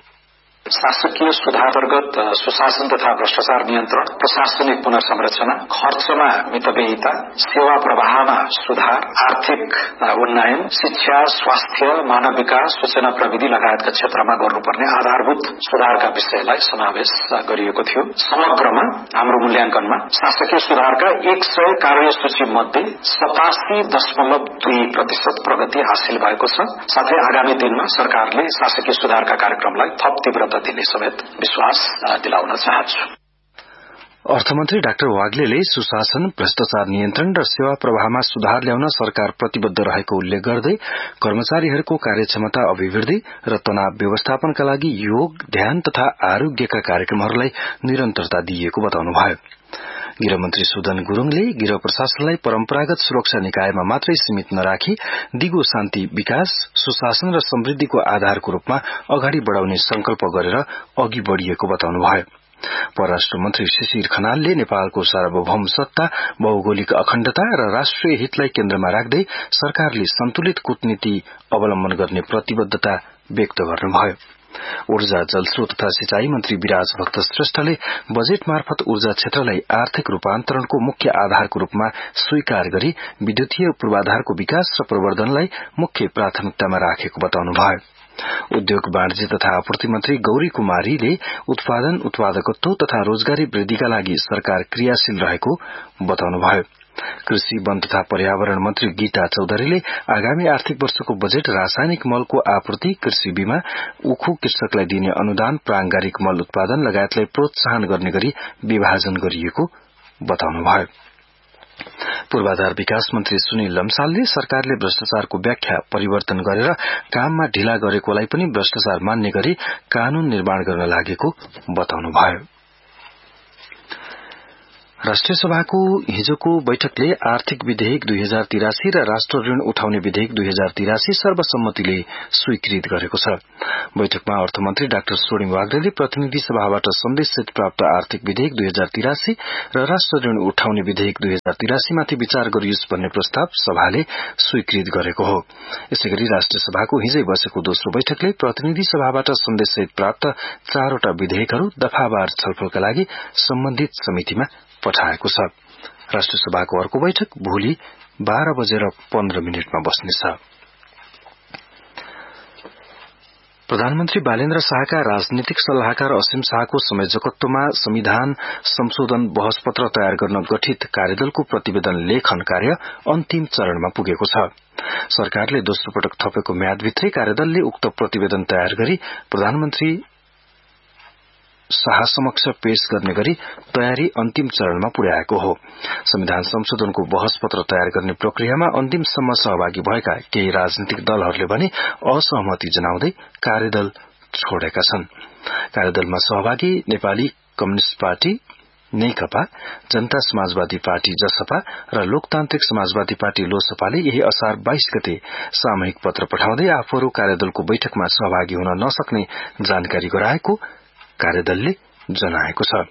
शासकीय सुधार अन्तर्गत सुशासन तथा भ्रष्टाचार नियन्त्रण, प्रशासनिक पुनर्संरचना, खर्चमा मितव्ययिता, सेवा प्रवाहमा सुधार, आर्थिक उन्नयन, शिक्षा, स्वास्थ्य, मानव विकास, सूचना प्रविधि लगायतका क्षेत्रमा गर्नुपर्ने आधारभूत सुधारका विषयलाई समावेश गरिएको थियो। समग्रमा हाम्रो मूल्याङ्कनमा शासकीय सुधारका एक सय कार्यसूची मध्ये सतासी दशमलव दुई प्रतिशत प्रगति हासिल भएको छ। साथै आगामी दिनमा सरकारले शासकीय सुधारका कार्यक्रमलाई थप तीव्रता दिने समेत विश्वास दिलाउन चाहन्छु। अर्थमन्त्री डाक्टर वाग्लेले सुशासन, भ्रष्टाचार नियन्त्रण र सेवा प्रवाहमा सुधार ल्याउन सरकार प्रतिबद्ध रहेको उल्लेख गर्दै कर्मचारीहरूको कार्यक्षमता अभिवृद्धि र तनाव व्यवस्थापनका लागि योग, ध्यान तथा आरोग्यका कार्यक्रमहरूलाई निरन्तरता दिइएको बताउनुभयो। गृहमन्त्री सुदन गुरूङले गृह प्रशासनलाई परम्परागत सुरक्षा निकायमा मात्रै सीमित नराखी दिगो शान्ति, विकास, सुशासन र समृद्धिको आधारको रूपमा अगाडि बढ़ाउने संकल्प गरेर अघि बढ़िएको बताउनुभयो। परराष्ट्र मन्त्री शिशिर खनालले नेपालको सार्वभौम सत्ता, भौगोलिक अखण्डता र राष्ट्रिय हितलाई केन्द्रमा राख्दै सरकारले सन्तुलित कूटनीति अवलम्बन गर्ने प्रतिबद्धता व्यक्त गर्नुभयो। ऊर्जा, जलस्रोत तथा सिंचाई मन्त्री विराज भक्त श्रेष्ठले बजेट मार्फत ऊर्जा क्षेत्रलाई आर्थिक रूपान्तरणको मुख्य आधारको रूपमा स्वीकार गरी विद्युतीय पूर्वाधारको विकास र प्रवर्धनलाई मुख्य प्राथमिकतामा राखेको बताउनुभयो। उद्योग, वाणिज्य तथा आपूर्ति मन्त्री गौरी कुमारीले उत्पादन, उत्पादकत्व तथा रोजगारी वृद्धिका लागि सरकार क्रियाशील रहेको बताउनुभयो। कृषि, वन तथा पर्यावरण मन्त्री गीता चौधरीले आगामी आर्थिक वर्षको बजेट रासायनिक मलको आपूर्ति, कृषि बीमा, उखु कृषकलाई दिने अनुदान, प्रांगारिक मल उत्पादन लगायतलाई प्रोत्साहन गर्ने गरी विभाजन गरिएको बताउनुभयो। पूर्वाधार विकास मन्त्री सुनिल लम्सालले सरकारले भ्रष्टाचारको व्याख्या परिवर्तन गरेर काममा ढिला गरेकोलाई पनि भ्रष्टाचार मान्ने गरी कानून निर्माण गर्न लागेको बताउनुभयो। राष्ट्रिय सभाको हिजोको बैठकले आर्थिक विधेयक दुई हजार तिरासी र राष्ट्र ऋण उठाउने विधेयक दुई हजार तिरासी सर्वसम्मतिले स्वीकृत गरेको छ। बैठकमा अर्थमन्त्री डाक्टर सोडिङ वाग्लेले प्रतिनिधि सभाबाट सन्देशसहित प्राप्त आर्थिक विधेयक दुई हजार तिरासी र राष्ट्र ऋण उठाउने विधेयक दुई हजार तिरासीमाथि विचार गरियोस् भन्ने प्रस्ताव सभाले स्वीकृत गरेको हो। यसैगरी राष्ट्रिय सभाको हिजै बसेको दोस्रो बैठकले प्रतिनिधि सभाबाट सन्देशसहित प्राप्त चारवटा विधेयकहरू दफावार छलफलका लागि सम्बन्धित समितिमा पठाएको छ। राष्ट्रिय सभाको अर्को बैठक भोलि बाह्र बजेर पन्ध्र मिनटमा बस्नेछ। प्रधानमन्त्री बालेन्द्र शाहका राजनीतिक सल्लाहकार असीम शाहको संयोजकत्वमा संविधान संशोधन बहस पत्र तयार गर्न गठित कार्यदलको प्रतिवेदन लेखन कार्य अन्तिम चरणमा पुगेको छ। सरकारले दोस्रो पटक थपेको म्यादभित्रै कार्यदलले उक्त प्रतिवेदन तयार गरी प्रधानमन्त्री शाह समक्ष पेश गर्ने गरी तयारी अन्तिम चरणमा पुर्याएको हो। संविधान संशोधनको बहस पत्र तयार गर्ने प्रक्रियामा अन्तिमसम्म सहभागी भएका केही राजनीतिक दलहरूले भने असहमति जनाउँदै कार्यदल छोडेका छन्। कार्यदलमा सहभागी नेपाली कम्युनिष्ट पार्टी, नेकपा, जनता समाजवादी पार्टी जसपा र लोकतान्त्रिक समाजवादी पार्टी लोसपाले यही असार बाइस गते सामूहिक पत्र पठाउँदै आफूहरू कार्यदलको बैठकमा सहभागी हुन नसक्ने जानकारी गराएको कार्यदलले जनाएको छ।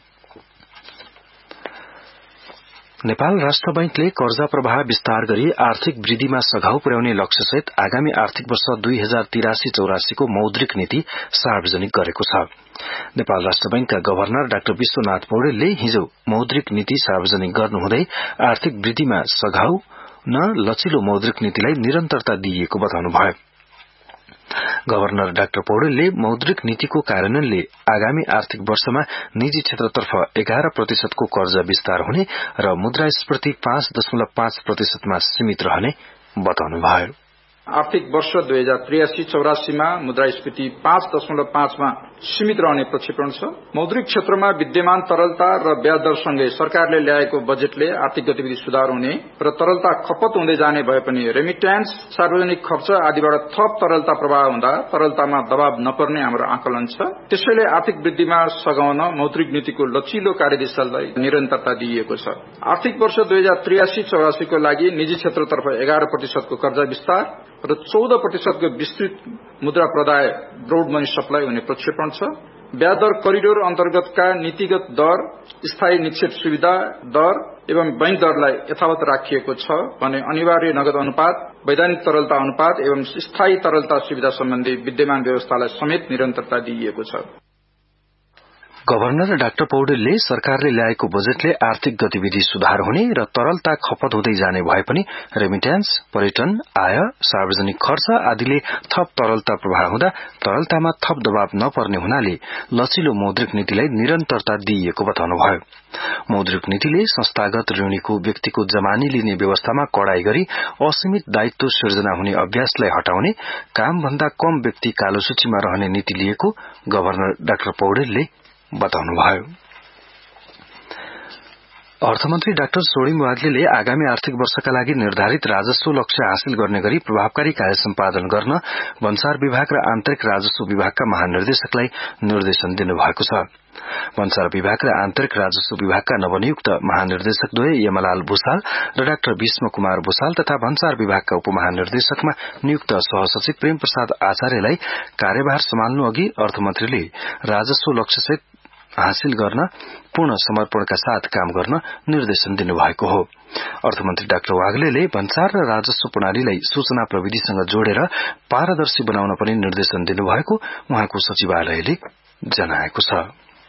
नेपाल राष्ट्र बैंकले कर्जा प्रवाह विस्तार गरी आर्थिक वृद्धिमा सघाउ पुर्याउने लक्ष्यसहित आगामी आर्थिक वर्ष दुई हजार तिरासी चौरासीको मौद्रिक नीति सार्वजनिक गरेको छ। नेपाल राष्ट्र बैंकका गभर्नर डाक्टर विश्वनाथ पौडेलले हिजो मौद्रिक नीति सार्वजनिक गर्नुहुँदै आर्थिक वृद्धिमा सघाउ न लचिलो मौद्रिक नीतिलाई निरन्तरता दिइएको बताउनुभयो। गभर्नर डाक्टर पौडेलले मौद्रिक नीतिको कार्यान्वयनले आगामी आर्थिक वर्षमा निजी क्षेत्रतर्फ एघार प्रतिशतको कर्जा विस्तार हुने र मुद्रास्फीति पाँच दशमलव पाँच प्रतिशतमा सीमित रहने बताउनुभयो। आर्थिक वर्ष दुई हजार त्रियासी चौरासीमा मुद्रास्फीति पाँच दशमलव पाँचमा सीमित रहने प्रक्षेपण छ। मौद्रिक क्षेत्रमा विद्यमान तरलता र ब्याज दरसँगै सरकारले ल्याएको बजेटले आर्थिक गतिविधि सुधार हुने र तरलता खपत हुँदै जाने भए पनि रेमिट्यान्स, सार्वजनिक खर्च आदिबाट थप तरलता प्रवाह हुँदा तरलतामा दबाव नपर्ने हाम्रो आकलन छ। त्यसैले आर्थिक वृद्धिमा सघाउन मौद्रिक नीतिको लचिलो कार्यदिशालाई निरन्तरता दिइएको छ। आर्थिक वर्ष दुई हजार त्रियासी चौरासीको लागि निजी क्षेत्रतर्फ एघार प्रतिशतको कर्जा विस्तार र चौध प्रतिशतको विस्तृत मुद्रा प्रदाय ब्रोड मनी सप्लाई हुने प्रक्षेपण छ। ब्याज दर करिडोर अन्तर्गतका नीतिगत दर, स्थायी निक्षेप सुविधा दर एवं बैंक दरलाई यथावत राखिएको छ भने अनिवार्य नगद अनुपात, वैधानिक तरलता अनुपात एवं स्थायी तरलता सुविधा सम्बन्धी विद्यमान व्यवस्थालाई समेत निरन्तरता दिइएको छ। गभर्नर डाक्टर पौडेलले सरकारले ल्याएको बजेटले आर्थिक गतिविधि सुधार हुने र तरलता खपत हुँदै जाने भए पनि रेमिट्यान्स, पर्यटन, आय, सार्वजनिक खर्च आदिले थप तरलता प्रवाह हुँदा तरलतामा थप दबाव नपर्ने हुनाले लचिलो मौद्रिक नीतिलाई निरन्तरता दिइएको बताउनुभयो। मौद्रिक नीतिले संस्थागत ऋणीको व्यक्तिको जमानी लिने व्यवस्थामा कडाई गरी असीमित दायित्व सिर्जना हुने अभ्यासलाई हटाउने, कामभन्दा कम व्यक्ति कालो सूचीमा रहने नीति लिएको गभर्नर डाक्टर पौडेलले बताउनुभयो। अर्थमन्त्री डाक्टर सोडिङ वाग्लेले आगामी आर्थिक वर्षका लागि निर्धारित राजस्व लक्ष्य हासिल गर्ने गरी प्रभावकारी कार्य सम्पादन गर्न भन्सार विभाग र आन्तरिक राजस्व विभागका महानिर्देशकलाई निर्देशन दिनुभएको छ। भन्सार विभाग र आन्तरिक राजस्व विभागका नवनियुक्त महानिर्देशकद्वय यमलाल भूषाल र डाक्टर भीष्म कुमार भूषाल तथा भन्सार विभागका उपमहानिर्देशकमा नियुक्त सहसचिव प्रेम प्रसाद आचार्यलाई कार्यभार सम्हाल्नु अघि अर्थमन्त्रीले राजस्व लक्ष्यसहित हासिल गर्न पूर्ण समर्पणका साथ काम गर्न निर्देशन दिनुभएको हो। अर्थमन्त्री डाक्टर वाग्लेले भन्सार र राजस्व प्रणालीलाई सूचना प्रविधिसँग जोडेर पारदर्शी बनाउन पनि निर्देशन दिनुभएको उहाँको सचिवालयले जनाएको छ।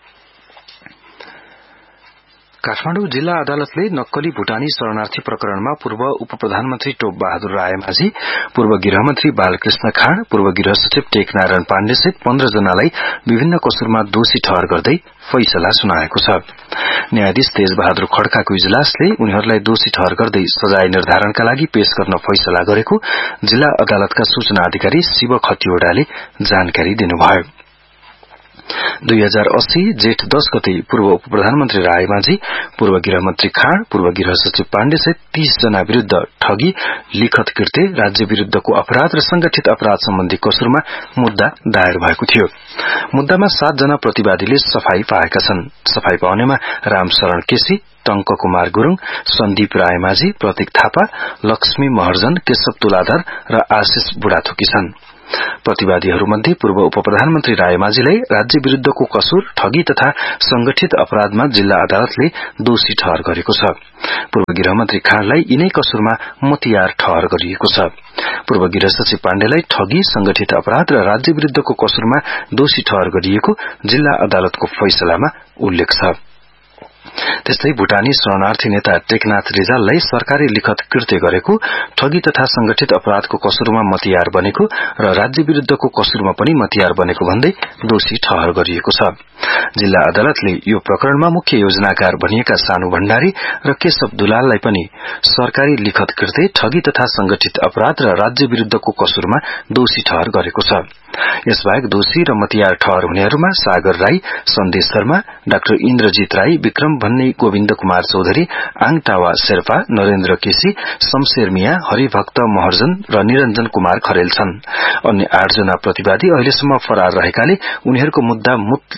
काठमाडौँ जिल्ला अदालतले नक्कली भूटानी शरणार्थी प्रकरणमा पूर्व उप प्रधानमन्त्री टोप बहादुर रायमाझी, पूर्व गृहमन्त्री बालकृष्ण खाँड, पूर्व गृह सचिव टेकनारायण पाण्डे सहित पन्ध्र जनालाई विभिन्न कसुरमा दोषी ठहर गर्दै फैसला सुनाएको छ। न्यायाधीश तेज बहादुर खड्काको इजलासले उनीहरूलाई दोषी ठहर गर्दै सजाय निर्धारणका लागि पेश गर्न फैसला गरेको जिल्ला अदालतका सूचना अधिकारी शिव खतिवड़ाले जानकारी दिनुभयो। दुई हजार अस्सी जेठ दस गते पूर्व उप प्रधानमन्त्री रायमाझी, पूर्व गृहमन्त्री खाँड, पूर्व गृह सचिव पाण्डे सहित तीस जना विरूद्ध ठगी, लिखत कृत्य, राज्य विरूद्धको अपराध र संगठित अपराध सम्बन्धी कसुरमा मुद्दा दायर भएको थियो। मुद्दामा सात जना प्रतिवादीले सफाई पाएका छन्। सफाई पाउनेमा रामशरण केसी, टंक कुमार गुरूङ, सन्दीप रायमाझी, प्रतीक थापा, लक्ष्मी महर्जन, केशव तुलाधर र आशिष बुढाथोकी छन्। प्रतिवादीहरूमध्ये पूर्व उप प्रधानमन्त्री रायमाझीलाई राज्य विरूद्धको कसुर, ठगी तथा संगठित अपराधमा जिल्ला अदालतले दोषी ठहर गरेको छ। पूर्व गृहमन्त्री खाँडलाई यिनै कसुरमा मोतियार ठहर गरिएको छ। पूर्व गृह सचिव पाण्डेलाई ठगी, संगठित अपराध र राज्य विरूद्धको कसुरमा दोषी ठहर गरिएको जिल्ला अदालतको फैसलामा उल्लेख छ। त्यस्तै भूटानी शरणार्थी नेता टेकनाथ रिजाललाई सरकारी लिखत कृत्य गरेको, ठगी तथा संगठित अपराधको कसुरमा मतियार बनेको र राज्य विरूद्धको कसुरमा पनि मतियार बनेको भन्दै दोषी ठहर गरिएको छ। जिल्ला अदालतले यो प्रकरणमा मुख्य योजनाकार भनिएका सानु भण्डारी र केशव दुलाललाई पनि सरकारी लिखत कृत्य, ठगी तथा संगठित अपराध र राज्य विरूद्धको कसुरमा दोषी ठहर गरेको छ। यसबाहेक दोषी र मतियार ठहर हुनेहरूमा सागर राई, सन्देश शर्मा, डाक्टर इन्द्रजित राई, विक्रम भन्ने, गोविन्द कुमार चौधरी, आङटावा शेर्पा, नरेन्द्र केसी, शमशेर मिया, हरिभक्त महर्जन र निरञ्जन कुमार खरेल छन्। अन्य आठजना प्रतिवादी अहिलेसम्म फरार रहेकाले उनीहरूको मुद्दा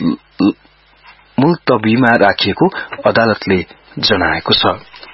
मुलतबीमा राखिएको अदालतले जनाएको छ।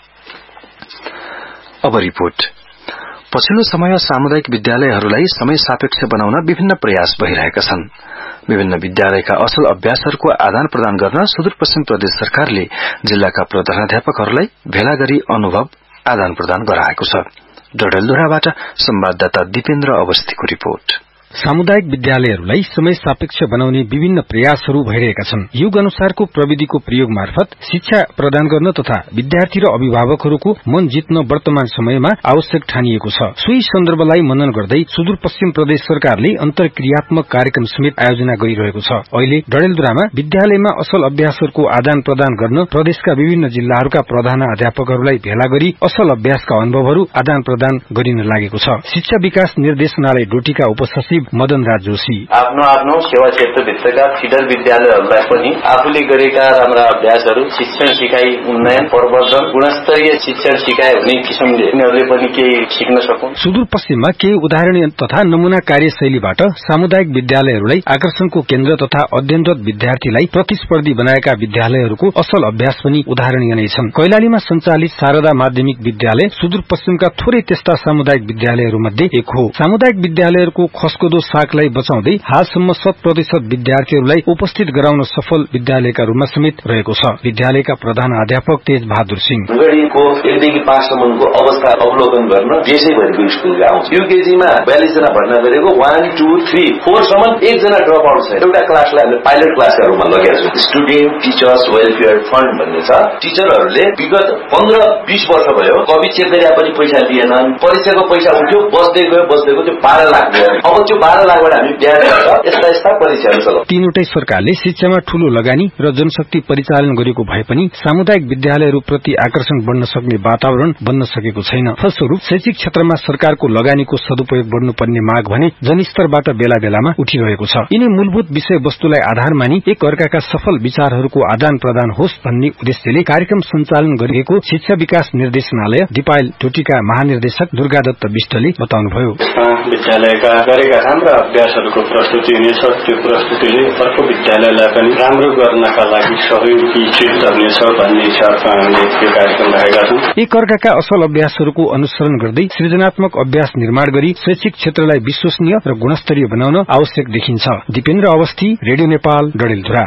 अब रिपोर्ट। पछिल्लो समय सामुदायिक विद्यालयहरूलाई समय सापेक्ष बनाउन विभिन्न प्रयास भइरहेका छन्। विभिन्न विद्यालयका असल अभ्यासहरूको आदान प्रदान गर्न सुदूरपश्चिम प्रदेश सरकारले जिल्लाका प्रधानाध्यापकहरूलाई भेला गरी अनुभव आदान प्रदान गराएको छ। डडेलधुराबाट संवाददाता दिपेन्द्र अवस्थीको रिपोर्ट। सामुदायिक विद्यालयहरूलाई समय सापेक्ष बनाउने विभिन्न प्रयासहरू भइरहेका छन्। युग अनुसारको प्रविधिको प्रयोग मार्फत शिक्षा प्रदान गर्न तथा विद्यार्थी र अभिभावकहरूको मन जित्न वर्तमान समयमा आवश्यक ठानिएको छ। सोही सन्दर्भलाई मनन गर्दै सुदूरपश्चिम प्रदेश सरकारले अन्तर्क्रियात्मक कार्यक्रम समेत आयोजना गरिरहेको छ। अहिले डडेलधुरामा विद्यालयमा असल अभ्यासहरूको आदान प्रदान गर्न प्रदेशका विभिन्न जिल्लाहरूका प्रधानाध्यापकहरूलाई भेला गरी असल अभ्यासका अनुभवहरू आदान प्रदान गरिन लागेको छ। शिक्षा विकास निर्देशनालय डोटीका उपसचिव मदन राज जोशी आफ्नो आफ्नो सेवा क्षेत्रभित्रका फिडर विद्यालयहरूलाई पनि आफूले गरेका राम्रा अभ्यासहरू, शिक्षण सिकाइ उन्नयन, प्रवर्धन, गुणस्तरीय शिक्षण सिकाइ हुने किसिमले उनीहरूले पनि केही सिक्न सकुन्। सुदूरपश्चिममा केही उदाहरणीय तथा नमूना कार्यशैलीबाट सामुदायिक विद्यालयहरूलाई आकर्षणको केन्द्र तथा अध्ययनरत विद्यार्थीलाई प्रतिस्पर्धी बनाएका विद्यालयहरूको असल अभ्यास पनि उदाहरणीय नै छन्। कैलालीमा सञ्चालित शारदा माध्यमिक विद्यालय सुदूरपश्चिमका थोरै त्यस्ता सामुदायिक विद्यालयहरूमध्ये एक हो। सामुदायिक विद्यालयहरूको खस्को साकलाई बचाउँदै हालसम्म शत प्रतिशत विद्यार्थीहरूलाई उपस्थित गराउन सफल विद्यालयका रूपमा समेत रहेको छ। विद्यालयका प्रधान अध्यापक तेज बहादुर सिंह गणितको एकदेखि पाँचसम्मको अवस्था अवलोकन गर्न देशैभरिको स्कुल आउँछ। युकेजीमा बयालिस जना भर्ना गरेको वान टू थ्री फोरसम्म एकजना ड्रप आउट छ। एउटा क्लासलाई हामीले पाइलट क्लासका रूपमा लगेका छौँ। स्टुडेन्ट टिचर्स वेलफेयर फण्ड भन्ने छ। टिचरहरूले विगत पन्ध्र बीस वर्ष भयो कवि चेक गरे पनि पैसा दिएनन्। परीक्षाको पैसा उठ्यो, बस्दै गयो बस्दै गयो त्यो बाह्र लाख गयो। अब त्यो बाह्र लाखबाट हामी ब्याज यस्ता यस्ता परीक्षाहरू चलाउँछौँ। तीनवटै सरकारले शिक्षामा ठूलो लगानी र जनशक्ति परिचालन गरेको भए पनि सामुदायिक विद्यालयहरू प्रति आकर्षण बढ्न सक्ने वातावरण बन्न सकेको छैन। फलस्वरूप शैक्षिक क्षेत्रमा सरकारको लगानीको सदुपयोग बढ्नुपर्ने माग भने जनस्तरबाट बेला बेलामा उठिरहेको छ। यिनै मूलभूत विषय वस्तुलाई आधार मानी एक अर्काका सफल विचारहरूको आदान प्रदान होस् भन्ने उद्देश्यले कार्यक्रम सञ्चालन गरिएको शिक्षा विकास निर्देशनालय दिपायल डोटीका महानिर्देशक दुर्गादत्त विष्टले बताउनुभयो। विद्यालयका गरेका राम्रा अभ्यासहरूको प्रस्तुति हुनेछ। त्यो प्रस्तुतिले अर्को विद्यालयलाई पनि राम्रो गर्नका लागि सहयोगी सिद्ध हुनेछ भन्ने हिसाबमा हामीले यो कार्यक्रम राखेका छौँ। एक अर्काका असल अभ्यासहरूको अनुसरण गर्दै सृजनात्मक अभ्यास निर्माण गरी शैक्षिक क्षेत्रलाई विश्वसनीय र गुणस्तरीय बनाउन आवश्यक देखिन्छ। दिपेन्द्र अवस्थी, रेडियो नेपाल, डडेलधुरा।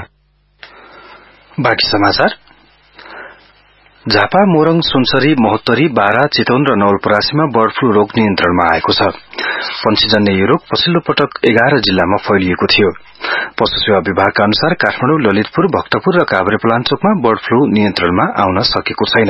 बाँकी समाचार। झापा, मोरङ, सुनसरी, महोत्तरी, बारा, चितवन र नवलपरासीमा बर्ड फ्लू रोग नियन्त्रणमा आएको छ। पन्छीजन्य यो रोग पछिल्लो पटक एघार जिल्लामा फैलिएको थियो। पशु सेवा विभागका अनुसार काठमाडौँ, ललितपुर, भक्तपुर र काभ्रेपलाञ्चोकमा बर्ड फ्लू नियन्त्रणमा आउन सकेको छैन।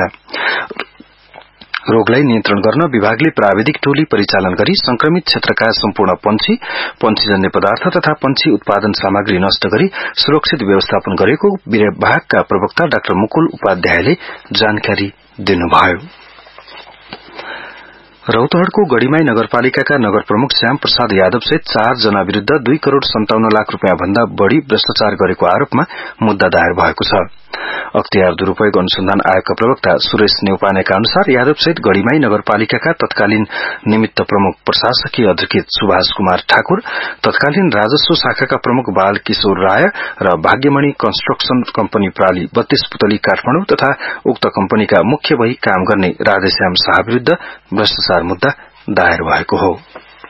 रोगलाई नियन्त्रण गर्न विभागले प्राविधिक टोली परिचालन गरी संक्रमित क्षेत्रका सम्पूर्ण पन्छी, पन्छीजन्य पदार्थ तथा पन्छी उत्पादन सामग्री नष्ट गरी सुरक्षित व्यवस्थापन गरेको विभागका प्रवक्ता डाक्टर मुकुल उपाध्यायले जानकारी दिनुभयो। रौतहटको गढीमाई नगरपालिकाका नगर प्रमुख श्याम प्रसाद यादव सहित चार जना विरूद्ध दुई करोड़ सन्ताउन्न लाख रूपियाँ भन्दा बढ़ी भ्रष्टाचार गरेको आरोपमा मुद्दा दायर भएको छ। अख्तियार दुरूपयोग अनुसन्धान आयोगका प्रवक्ता सुरेश नेउपानेका अनुसार यादव सहित गढीमाई नगरपालिकाका तत्कालीन निमित्त प्रमुख प्रशासकीय अधिकृत सुभाष कुमार ठाकुर, तत्कालीन राजस्व शाखाका प्रमुख बाल किशोर राय र भाग्यमणि कन्स्ट्रक्सन कम्पनी प्राली बत्तीस पुतली काठमाडौँ तथा उक्त कम्पनीका मुख्य भई काम गर्ने राधेश्याम शाह विरूद्ध भ्रष्टाचार मुद्दा दायर भएको हो।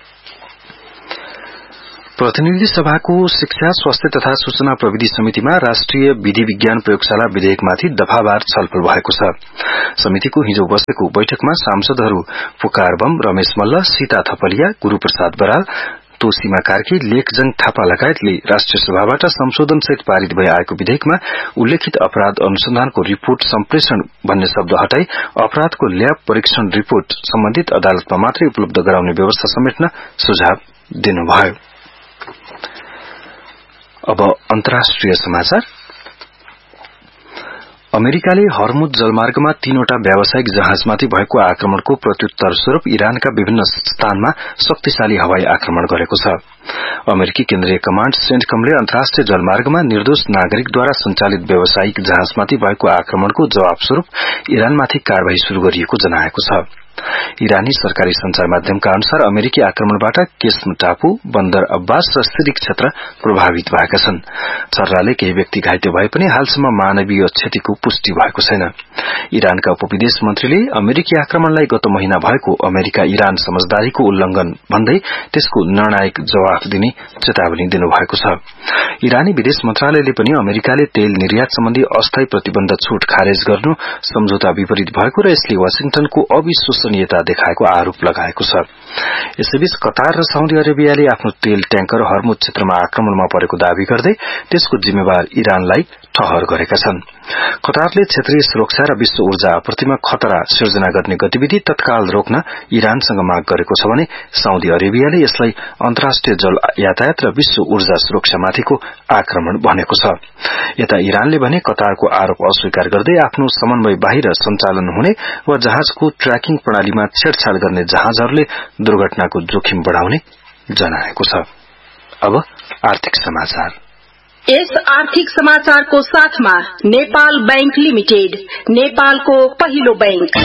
प्रतिनिधि सभाको शिक्षा, स्वास्थ्य तथा सूचना प्रविधि समितिमा राष्ट्रिय विधि विज्ञान प्रयोगशाला विधेयकमाथि दफावार छलफल भएको छ। समितिको हिजो बसेको बैठकमा सांसदहरू पुकार बम, रमेश मल्ल, सीता थपलिया, गुरूप्रसाद बराल, तोसीमा कार्की, लेखजङ थापा लगायतले राष्ट्रिय सभाबाट संशोधन सहित पारित भई आएको विधेयकमा उल्लेखित अपराध अनुसन्धानको रिपोर्ट सम्प्रेषण भन्ने शब्द हटाई अपराधको ल्याब परीक्षण रिपोर्ट सम्बन्धित अदालतमा मात्रै उपलब्ध गराउने व्यवस्था समेट्न सुझाव दिनुभयो। अब अन्तर्राष्ट्रिय समाचार। अमेरिकाले हर्मुज जलमार्गमा तीनवटा व्यावसायिक जहाजमाथि भएको आक्रमणको प्रत्युत्तर स्वरूप इरानका विभिन्न स्थानमा शक्तिशाली हवाई आक्रमण गरेको छ। अमेरिकी केन्द्रीय कमाण्ड सेन्टकमले अन्तर्राष्ट्रिय जलमार्गमा निर्दोष नागरिकद्वारा सञ्चालित व्यावसायिक जहाजमाथि भएको आक्रमणको जवाब स्वरूप इरानमाथि कार्यवाही शुरू गरिएको जनाएको छ। इरानी सरकारी संचार माध्यमका अनुसार अमेरिकी आक्रमणबाट केस्म टापु, बन्दर अब्बास र सिरिक क्षेत्र प्रभावित भएका छन्। सर्राले केही व्यक्ति घाइते भए पनि हालसम्म मानवीय क्षतिको पुष्टि भएको छैन। इरानका उपविदेश मन्त्रीले अमेरिकी आक्रमणलाई गत महिना भएको अमेरिका इरान समझदारीको उल्लंघन भन्दै त्यसको निर्णायक जवाफ दिने चेतावनी दिनुभएको छ। इरानी विदेश मन्त्रालयले पनि अमेरिकाले तेल निर्यात सम्बन्धी अस्थायी प्रतिबन्ध छूट खारेज गर्नु सम्झौता विपरीत भएको र यसले वाशिंटनको अविश्वसनीयता देखाएको आरोप लगाएको छ। यसैबीच कतार र साउदी अरेबियाले आफ्नो तेल ट्याङ्कर हर्मुज क्षेत्रमा आक्रमणमा परेको दावी गर्दै त्यसको जिम्मेवार इरानलाई ठहर गरेका छन्। कतारले क्षेत्रीय सुरक्षा र विश्व ऊर्जा आपूर्तिमा खतरा सिर्जना गर्ने गतिविधि तत्काल रोक्न इरानसँग माग गरेको छ भने साउदी अरेबियाले यसलाई अन्तर्राष्ट्रिय जल यातायात र विश्व ऊर्जा सुरक्षामाथिको आक्रमण भनेको छ। यता इरानले भने कतारको आरोप अस्वीकार गर्दै आफ्नो समन्वय बाहिर सञ्चालन हुने वा जहाजको ट्र्याकिङ प्रणालीमा छेडछाड गर्ने जहाजहरूले दुर्घटनाको जोखिम बढ़ाउने जनाएको छ। अब आर्थिक समाचार। यस आर्थिक समाचारको साथमा नेपाल बैंक लिमिटेड, नेपालको पहिलो बैंक।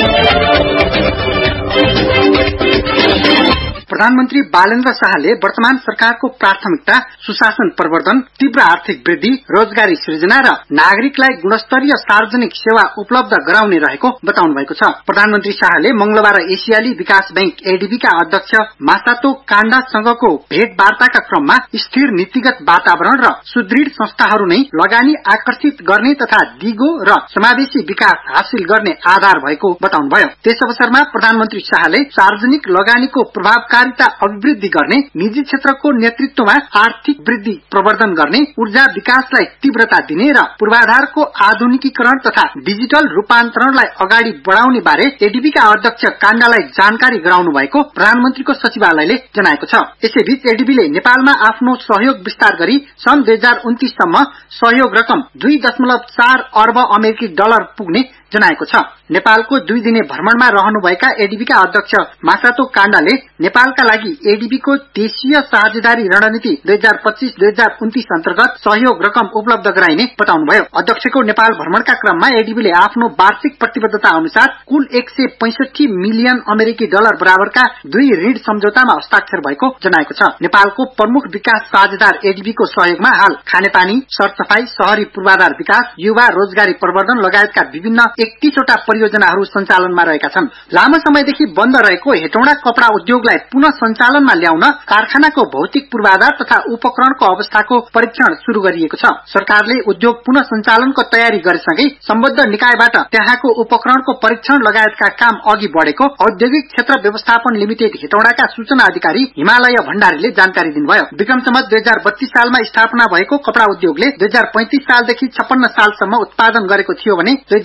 प्रधानमन्त्री बालेन्द्र शाहले वर्तमान सरकारको प्राथमिकता सुशासन प्रवर्धन, तीव्र आर्थिक वृद्धि, रोजगारी सृजना र नागरिकलाई गुणस्तरीय सार्वजनिक सेवा उपलब्ध गराउने रहेको बताउनु भएको छ। प्रधानमन्त्री शाहले मंगलबार एसियाली विकास बैंक एडीबीका अध्यक्ष मासातो काण्डासँगको भेटवार्ताका क्रममा स्थिर नीतिगत वातावरण र सुदृढ़ संस्थाहरू नै लगानी आकर्षित गर्ने तथा दिगो र समावेशी विकास हासिल गर्ने आधार भएको बताउनुभयो। त्यस अवसरमा प्रधानमन्त्री शाहले सार्वजनिक लगानीको प्रभावकारी अभिवृद्धि गर्ने, निजी क्षेत्रको नेतृत्वमा आर्थिक वृद्धि प्रवर्धन गर्ने, ऊर्जा विकासलाई तीव्रता दिने र पूर्वाधारको आधुनिकीकरण तथा डिजिटल रूपान्तरणलाई अगाडि बढ़ाउने बारे एडीबीका अध्यक्ष काण्डालाई जानकारी गराउनु भएको प्रधानमन्त्रीको सचिवालयले जनाएको छ। यसैबीच एडीबीले नेपालमा आफ्नो सहयोग विस्तार गरी सन् दुई हजार उन्तीस सम्म सहयोग रकम दुई दशमलव चार अर्ब अमेरिकी डलर पुग्ने जनाएको छ। नेपालको दुई दिने भ्रमणमा रहनुभएका एडीबीका अध्यक्ष मासातो काण्डाले नेपालका लागि एडीबीको देशीय साझेदारी रणनीति दुई हजार पच्चीस दुई हजार उन्तीस अन्तर्गत सहयोग रकम उपलब्ध गराइने बताउनुभयो। अध्यक्षको नेपाल भ्रमणका क्रममा एडीबीले आफ्नो वार्षिक प्रतिबद्धता अनुसार कुल एक सय पैंसठी मिलियन अमेरिकी डलर बराबरका दुई ऋण सम्झौतामा हस्ताक्षर भएको जनाएको छ। नेपालको प्रमुख विकास साझेदार एडीबीको सहयोगमा हाल खानेपानी, सरसफाई, शहरी पूर्वाधार विकास, युवा रोजगारी प्रवर्धन लगायतका विभिन्न एकतीसवटा परियोजनाहरू सञ्चालनमा रहेका छन्। लामो समयदेखि बन्द रहेको हेटौँडा कपड़ा उद्योगलाई पुनः सञ्चालनमा ल्याउन कारखानाको भौतिक पूर्वाधार तथा उपकरणको अवस्थाको परीक्षण शुरू गरिएको छ। सरकारले उद्योग पुनः सञ्चालनको तयारी गरेसँगै सम्बद्ध निकायबाट त्यहाँको उपकरणको परीक्षण लगायतका काम अघि बढ़ेको औद्योगिक क्षेत्र व्यवस्थापन लिमिटेड हेटौँडाका सूचना अधिकारी हिमालय भण्डारीले जानकारी दिनुभयो। विक्रम सम्वत दुई हजार बत्तीस सालमा स्थापना भएको कपड़ा उद्योगले दुई हजार पैंतिस सालदेखि छप्पन्न सालसम्म उत्पादन गरेको थियो भने दुई हजार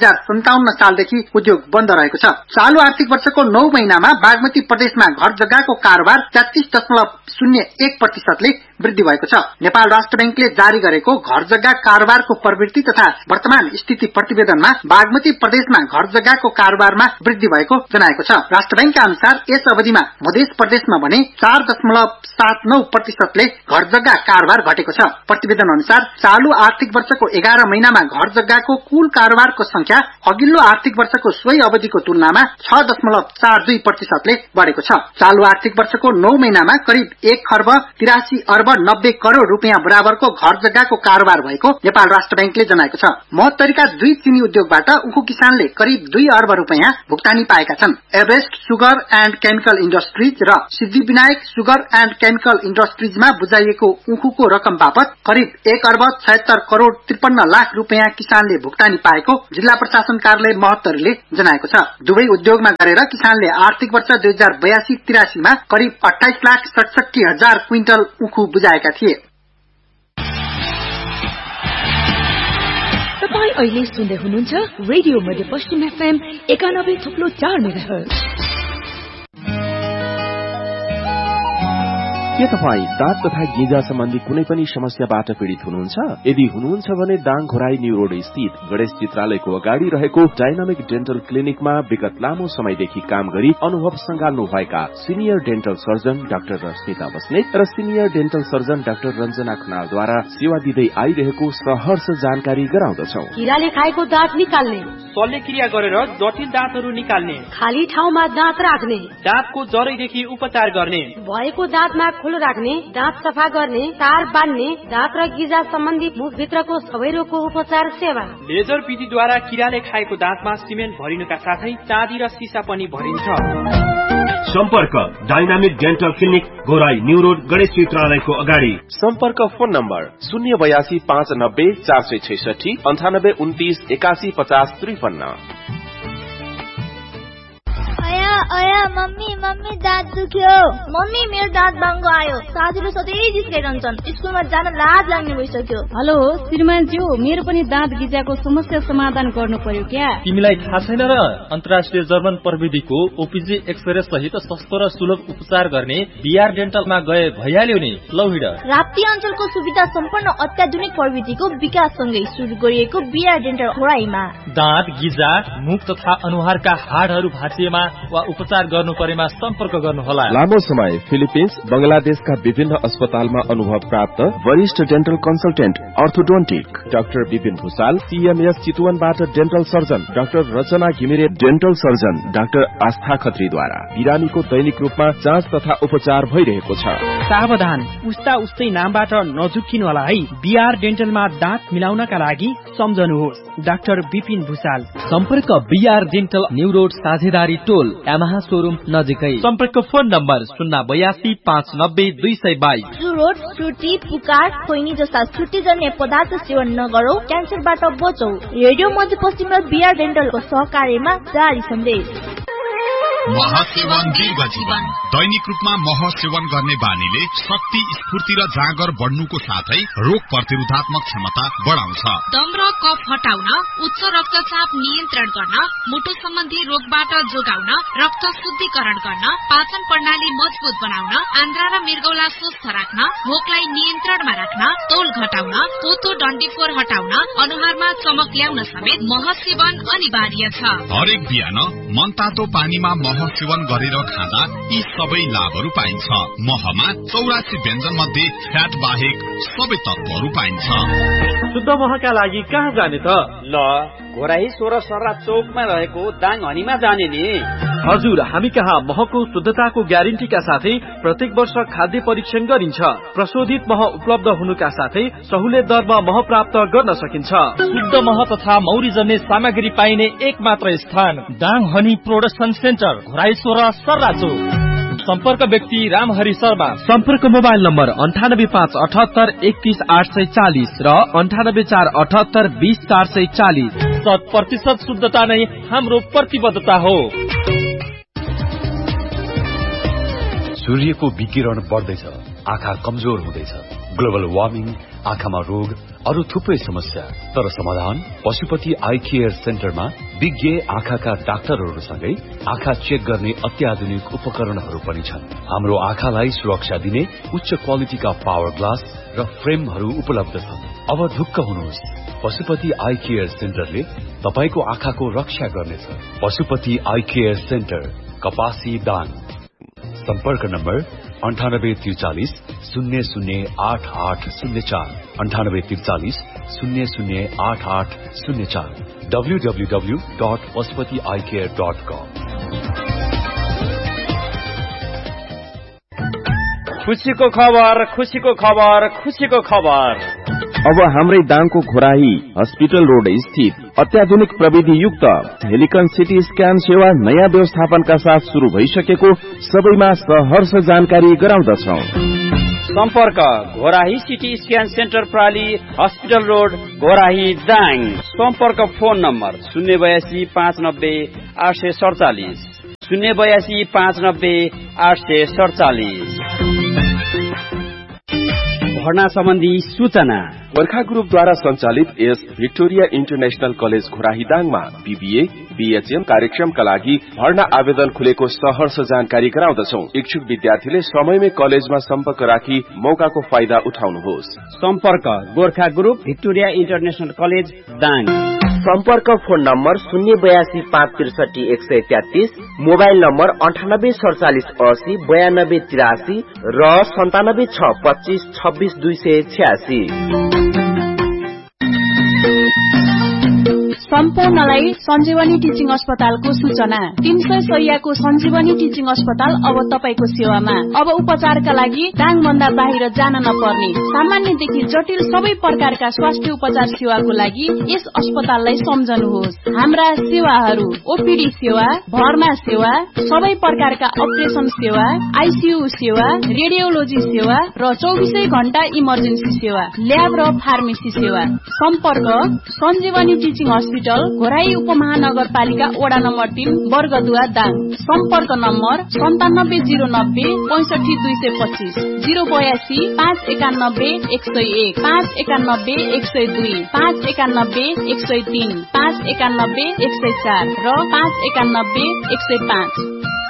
सन्ताउन्न सालदेखि उद्योग बन्द रहेको छ। चालू आर्थिक वर्षको नौ महिनामा बागमती प्रदेशमा घर जग्गाको कारोबार तेत्तीस दशमलव शून्य एक प्रतिशतले वृद्धि भएको छ। नेपाल राष्ट्र बैंकले जारी गरेको घर जग्गा कारोबारको प्रवृत्ति तथा वर्तमान स्थिति प्रतिवेदनमा बागमती प्रदेशमा घर जग्गाको कारोबारमा वृद्धि भएको जनाएको छ। राष्ट्र बैंकका अनुसार यस अवधिमा मध्य प्रदेशमा भने चार दशमलव सात नौ प्रतिशतले घर जग्गा कारोबार घटेको छ। प्रतिवेदन अनुसार चालू आर्थिक वर्षको एघार महिनामा घर जग्गाको कुल कारोबारको संख्या अघिल्लो आर्थिक वर्षको सोही अवधिको तुलनामा छ दशमलव चार दुई प्रतिशतले बढ़ेको छ। चालू आर्थिक वर्षको नौ महिनामा करिब एक खर्ब तिरासी अर्ब नब्बे करोड़ रूपियाँ बराबरको घर जग्गाको कारोबार भएको नेपाल राष्ट्र बैंकले जनाएको छ। महोत्तरीका दुई चिनी उद्योगबाट उखु किसानले करिब दुई अर्ब रूपियाँ भुक्तानी पाएका छन्। Everest sugar and chemical industries र सिद्धिविनायक सुगर एण्ड केमिकल इन्डस्ट्रीजमा बुझाइएको उखुको रकम बापत करिब एक अर्ब छयत्तर करोड़ त्रिपन्न लाख रूपियाँ किसानले भुक्तानी पाएको जिल्ला प्रशासन कार्यालय महोत्तरीले जनाएको छ। दुवै उद्योगमा गरेर किसानले आर्थिक वर्ष दुई हजार बयासी तिरासीमा करिब अठाइस लाख सडसठी हजार क्विन्टल उखु बुझाएका थिए। तपाईं अहिले सुन्दै हुनुहुन्छ रेडियो मध्यपश्चिम एफएम एकानब्बे थुप्लो चार मेगाहर्ज। के तपाईँ दाँत तथा गिजा सम्बन्धी कुनै पनि समस्याबाट पीड़ित हुनुहुन्छ? यदि हुनुहुन्छ भने दाङ घोराई न्यू रोड स्थित गणेश चित्रालयको अगाडि रहेको डाइनामिक डेन्टल क्लिनिकमा विगत लामो समयदेखि काम गरी अनुभव संगाल्नु भएका senior dental surgeon doctor Rashmita Basnet र senior dental surgeon doctor Ranjana खनालद्वारा सेवा दिँदै आइरहेको सहर्ष जानकारी गराउँदछौ। किराले खाएको दाँत निकाल्ने, शल्यक्रिया गरेर जटिल दाँतहरू निकाल्ने, खाली ठाउँमा दाँत राख्ने, दाँतको जरैदेखि उपचार गर्ने, भएको दाँतमा खुलो राख्ने, दाँत सफा गर्ने, तार बान्ने, दाँत र गिजा सम्बन्धी मुखभित्रको सबै रोगको उपचार सेवा। लेजर विधिद्वारा किराले खाएको दाँतमा सिमेन्ट भरिनुका साथै चाँदी र सिसा पनि भरिन्छ। सम्पर्क dynamic dental clinic Ghorahi new road Ganesh चित्रालयको अगाडि। सम्पर्क फोन नम्बर शून्य बयासी पाँच नब्बे चार सय छैसठी अन्ठानब्बे उन्तिस एकासी पचास त्रिपन्न। अया अया मम्मी मम्मी दाँत दुख्यो। मम्मी मेरो दाँत बाङ्गो आयो। साथीहरू सधैँ जिस्काइरहन्छन्। स्कुलमा जान लाज लाग्ने भइसक्यो। हेलो श्रीमानज्यू, मेरो पनि दाँत गिजाको समस्या समाधान गर्नु पर्यो क्या? तिमीलाई थाहा छैन र? अन्तर्राष्ट्रिय जर्मन प्रविधिको ओपीजी एक्सरे सहित सस्तो र सुलभ उपचार गर्ने बीआर डेन्टलमा गए भइहाल्यो नि। लौ हिँड। राप्ती अञ्चलको सुविधा सम्पन्न अत्याधुनिक प्रविधिको विकाससँगै सुरु गरिएको बीआर डेन्टल घोराईमा दाँत गिजा मुख तथा अनुहारका हाडहरू भाँचिएमा वा उपचार गर्नु परेमा सम्पर्क गर्नुहोला। लामो समय फिलिपिन्स बंगलादेशका विभिन्न अस्पतालमा अनुभव प्राप्त वरिष्ठ dental consultant orthodontic doctor Vipin Bhusal, CMS चितवनबाट dental surgeon doctor रचना घिमिरे, डेन्टल सर्जन डाक्टर आस्था खत्रीद्वारा बिरामीको दैनिक रूपमा जाँच तथा उपचार भइरहेको छ। सावधान, उस्ता उस्तै नामबाट नझुक्किनु होला है। बीआर डेन्टलमा दाँत मिलाउनका लागि सम्झनुहोस् डाक्टर विपिन भूषाल। सम्पर्क बीआर डेन्टल न्यू रोड साझेदारी टोल यामाहा शोरूम नजिकै। सम्पर्क फोन नम्बर शून्य बयासी पाँच नब्बे दुई सय बाइस। चुरोट, चुटी, पुकार, खोइनी जस्ता छुट्टीजन्य पदार्थ सेवन नगरौं, क्यान्सरबाट बचौं। रेडियो मध्यपश्चिम र बीआर डेन्टलको सहकार्यमा जारी सन्देश। मह सेवन दीर्घ जीवन। दैनिक रूपमा मह सेवन गर्ने बानीले शक्ति, स्फूर्ति र जाँगर बढ्नुको साथै रोग प्रतिरोधात्मक क्षमता बढाउँछ। दम र कफ हटाउन, उच्च रक्तचाप नियन्त्रण गर्न, मुटु सम्बन्धी रोगबाट जोगाउन, रक्त शुद्धिकरण गर्न, पाचन प्रणाली मजबुत बनाउन, आन्द्रा र मृगौला स्वस्थ राख्न, भोकलाई नियन्त्रणमा राख्न, तौल घटाउन, पोतो डन्डीफोर हटाउन, अनुहारमा चमक ल्याउन समेत मह सेवन अनिवार्य छ। हरेक बिहान मनतातो पानीमा मह सेवन गरेर खाँदा यी सबै लाभहरू पाइन्छ। महमा चौरासी व्यञ्जन मध्ये फ्याट बाहेक सबै तत्वहरू पाइन्छ। शुद्ध महका लागि कहाँ जाने त? ल घोराई सोह्र सर्रा चौकमा रहेको दाङ हनीमा जाने नि। हजुर, हामी कहाँ महको शुद्धताको ग्यारेन्टीका साथै प्रत्येक वर्ष खाद्य परीक्षण गरिन्छ। प्रशोधित मह उपलब्ध हुनुका साथै सहुलियत दरमा मह प्राप्त गर्न सकिन्छ। शुद्ध मह तथा मौरी जन्ने सामग्री पाइने एक मात्र स्थान Dang honey production centre, Ghorahi सोह्र सर्रा चौक। सम्पर्क व्यक्ति रामहरि शर्मा। सम्पर्क मोबाइल नम्बर अन्ठानब्बे पाँच अठहत्तर एकतीस आठ सय चालिस र अन्ठानब्बे चार अठहत्तर बीस चार सय चालिस। शत प्रतिशत शुद्धता नै हाम्रो प्रतिबद्धता हो। सूर्यको विकिरण बढ्दैछ, आँखा कमजोर हुँदैछ, ग्लोबल वार्मिङ, आँखामा रोग, अरू थुप्रै समस्या। तर समाधान पशुपति आई केयर सेन्टरमा विज्ञ आँखाका डाक्टरहरूसँगै आँखा चेक गर्ने अत्याधुनिक उपकरणहरू पनि छन्। हाम्रो आँखालाई सुरक्षा दिने उच्च क्वालिटीका पावर ग्लास र फ्रेमहरू उपलब्ध छन्। अब ढुक्क हुनुहोस्, पशुपति आई केयर सेन्टरले तपाईको आँखाको रक्षा गर्नेछ। पशुपति आई केयर सेन्टर, कपासी दाङ। सम्पर्क नम्बर अन्ठानब्बे त्रिचालिस शून्य शून्य आठ आठ शून्य चार अन्ठानब्बे त्रिचालिस शून्य शून्य आठ आठ शून्य चार W W W dot Pashupati I care dot कम। खुशीको खबर, खुशीको खबर, खुशीको खबर। अब हाम्रै दाङको घोराही हस्पिटल रोड स्थित अत्याधुनिक प्रविधि युक्त हेलिकन सिटी स्क्यान सेवा नयाँ व्यवस्थापनका साथ शुरू भइसकेको सबैमा सहर्ष जानकारी गराउँदछौ। सम्पर्क Ghorahi CT scan centre प्राली, hospital road, Ghorahi Dang. सम्पर्क फोन नम्बर शून्य बयासी पाँच नब्बे आठ सय सडचालिस शून्य बयासी पाँच नब्बे आठ सय सडचालिस। भर्ना सम्बन्धी सूचना गोर्खा ग्रुपद्वारा सञ्चालित यस Victoria international college घोराहीदाङमा BBA, BHM कार्यक्रमका लागि भर्ना आवेदन खुलेको सहर्ष जानकारी गराउँदछौ। इच्छुक विद्यार्थीले समयमै कलेजमा सम्पर्क राखी मौकाको फाइदा उठाउनुहोस्। सम्पर्क Gorkha group Victoria international college Dang. सम्पर्क फोन नम्बर शून्य बयासी पाँच त्रिसठी एक सय तेत्तीस, मोबाइल नम्बर अन्ठानब्बे सडचालिस अस्सी बयानब्बे तिरासी र सन्तानब्बे छ पच्चीस छब्बीस दुई सय छ्यासी। सम्पूर्णलाई सञ्जीवनी टिचिङ अस्पतालको सूचना। तीन सय शैय्याको सञ्जीवनी टिचिङ अस्पताल अब तपाईको सेवामा। अब उपचारका लागि दाङ भन्दा बाहिर जान नपर्ने, सामान्यदेखि जटिल सबै प्रकारका स्वास्थ्य उपचार सेवाको लागि यस अस्पताललाई सम्झनुहोस्। हाम्रा सेवाहरू ओपीडी सेवा, भर्ना सेवा, सबै प्रकारका अपरेसन सेवा, आईसीयू सेवा, रेडियोलोजी सेवा र चौबिसै घण्टा इमर्जेन्सी सेवा, ल्याब र फार्मेसी सेवा। सम्पर्क सञ्जीवनी टिचिङ हस्पिटल, घोराही उपमहानगरपालिका वडा नम्बर तीन, वर्गदुवा दाङ। सम्पर्क नम्बर सन्तानब्बे जीरो नब्बे पैंसठी दुई सय पच्चीस, जीरो बयासी पाँच एकानब्बे एक सय एक, पाँच एकानब्बे एक सय दुई, पाँच एकानब्बे एक सय तीन, पाँच एकानब्बे एक सय चार र पाँच एकानब्बे एक सय पाँच।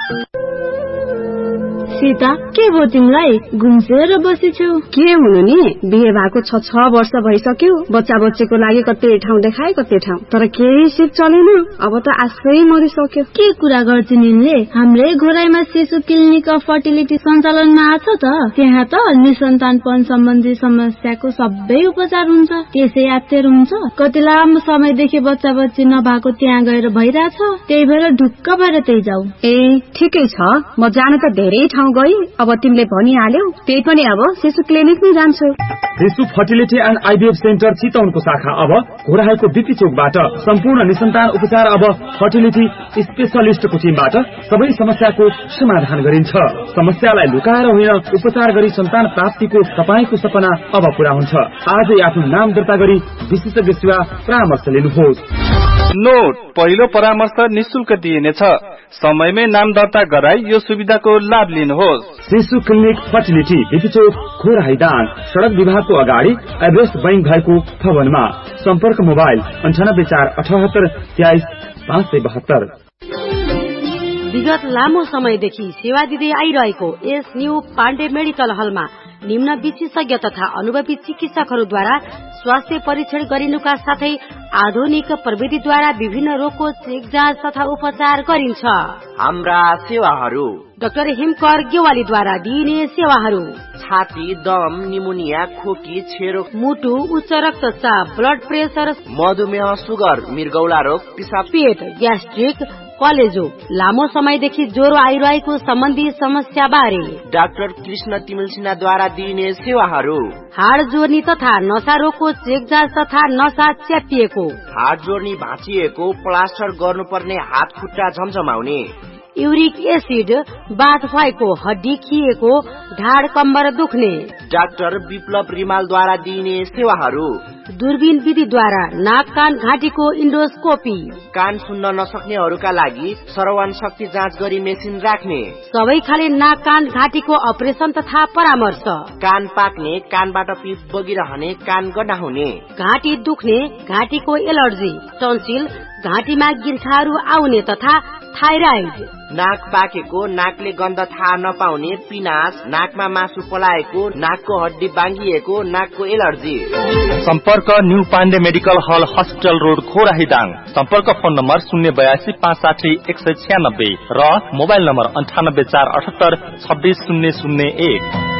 सीता, के भयो तिमीलाई? गुम्सेर बसेछौ? के हुनु नि, बिहे भएको छ छ वर्ष भइसक्यो। बच्चा बच्चीको लागि कतै ठाउँ देखाए कतै ठाउँ, तर केही सिप चलेन। अब त आशै मरिसक्यो। के कुरा गर्छ निले? हाम्रै घोराईमा शिशु क्लिनिक अफ फर्टिलिटी सञ्चालनमा आछ त। त्यहाँ त निसन्तानपन सम्बन्धी समस्याको सबै उपचार हुन्छ। त्यसै यात्तर हुन्छ। कति लामो समयदेखि बच्चा बच्ची नभएको त्यहाँ गएर भइरहेछ। त्यही भएर ढुक्क भएर त्यही जाऊ। ए ठिकै छ, म जान त धेरै ठाउँ गई। अब तिमीले भनिहाल्यौ, त्यही पनि अब शिशु क्लिनिक नै जान्छु। शिशु फर्टिलिटी एन्ड आइभीएफ सेन्टर चितवनको शाखा अब घोराईको बिपी चोकबाट सम्पूर्ण निसन्तान उपचार अब फर्टिलिटी स्पेशलिस्टको टिमबाट सबै समस्याको समाधान गरिन्छ। समस्यालाई लुकाएर होइन, उपचार गरी सन्तान प्राप्तिको तपाईको सपना अब पूरा हुन्छ। आजै आफ्नो नाम दर्ता गरी विशेषज्ञ सेवा परामर्श लिनुहोस्। नोट, पहिलो परामर्श निशुल्क दिइनेछ। समयमै नाम दर्ता गराई यो सुविधाको लाभ लिनुहोस्। शिशु क्लिनिक फर्टिलिटी बिपी चोक घोराईदाङ, सड़क विभागको अगाडि एभरेस्ट बैंक भएको भवनमा। सम्पर्क मोबाइल अन्ठानब्बे चार अठहत्तर तेइस पाँच सय बहत्तर। विगत लामो समयदेखि सेवा दिँदै आइरहेको यस न्यू पाण्डे मेडिकल हलमा निम्न विशेषज्ञ तथा अनुभवी चिकित्सकहरूद्वारा स्वास्थ्य परीक्षण गरिनुका साथै आधुनिक प्रविधिद्वारा विभिन्न रोगको चेक जाँच तथा उपचार गरिन्छ। हाम्रा सेवाहरू: डाक्टर हिमकर गेवालीद्वारा दिइने सेवाहरू: छाती, दम, निमोनिया, खोकी, छेरो, मुटु, उच्च रक्तचाप, ब्लड प्रेसर, मधुमेह, सुगर, मृगौला रोग, पिसाब, पेट, ग्यास्ट्रिक, कलेजो, लामो समयदेखि ज्वरो आइरहेको सम्बन्धी समस्या बारे डाक्टर कृष्ण तिमिल सिन्हाद्वारा दिइने सेवाहरू: हाड जोर्नी तथा नसा रोगको चेक जाँच तथा नसा च्यापिएको, हाड जोर्नी भाँचिएको, प्लास्टर गर्नुपर्ने, हात खुट्टा झमझमाउने, युरिक एसिड, बाथ भएको, हड्डी खिएको, ढाड कम्बर दुख्ने। डाक्टर विप्लव रिमालद्वारा दिइने सेवाहरू। दूरबीन विधिद्वारा नाक कान घाँटीको इन्डोस्कोपी। कान सुन्न नसक्नेहरूका लागि श्रवण शक्ति जाँच गरी मेसिन राख्ने। सबै खाले नाक कान घाँटीको अपरेसन तथा परामर्श। कान पाक्ने, कानबाट पिप बगिरहने, कान गड्डा हुने, घाँटी दुख्ने, घाँटीको एलर्जी, टन्सिल, घाँटीमा गिर्खाहरू आउने तथा थाइराइड। नाक पाकेको, नाकले गन्ध थाहा नपाउने, पिनास, नाकमा मासु पलाएको, नाकको हड्डी बाङ्गिएको, नाकको एलर्जी। सम्पर्क न्यू पाण्डे मेडिकल हल हस्पिटल रोड खोराही दाङ। सम्पर्क फोन नम्बर शून्य बयासी पाँच साठी एक सय छ्यानब्बे र मोबाइल नम्बर अन्ठानब्बे चार अठहत्तर छब्बिस शून्य शून्य एक।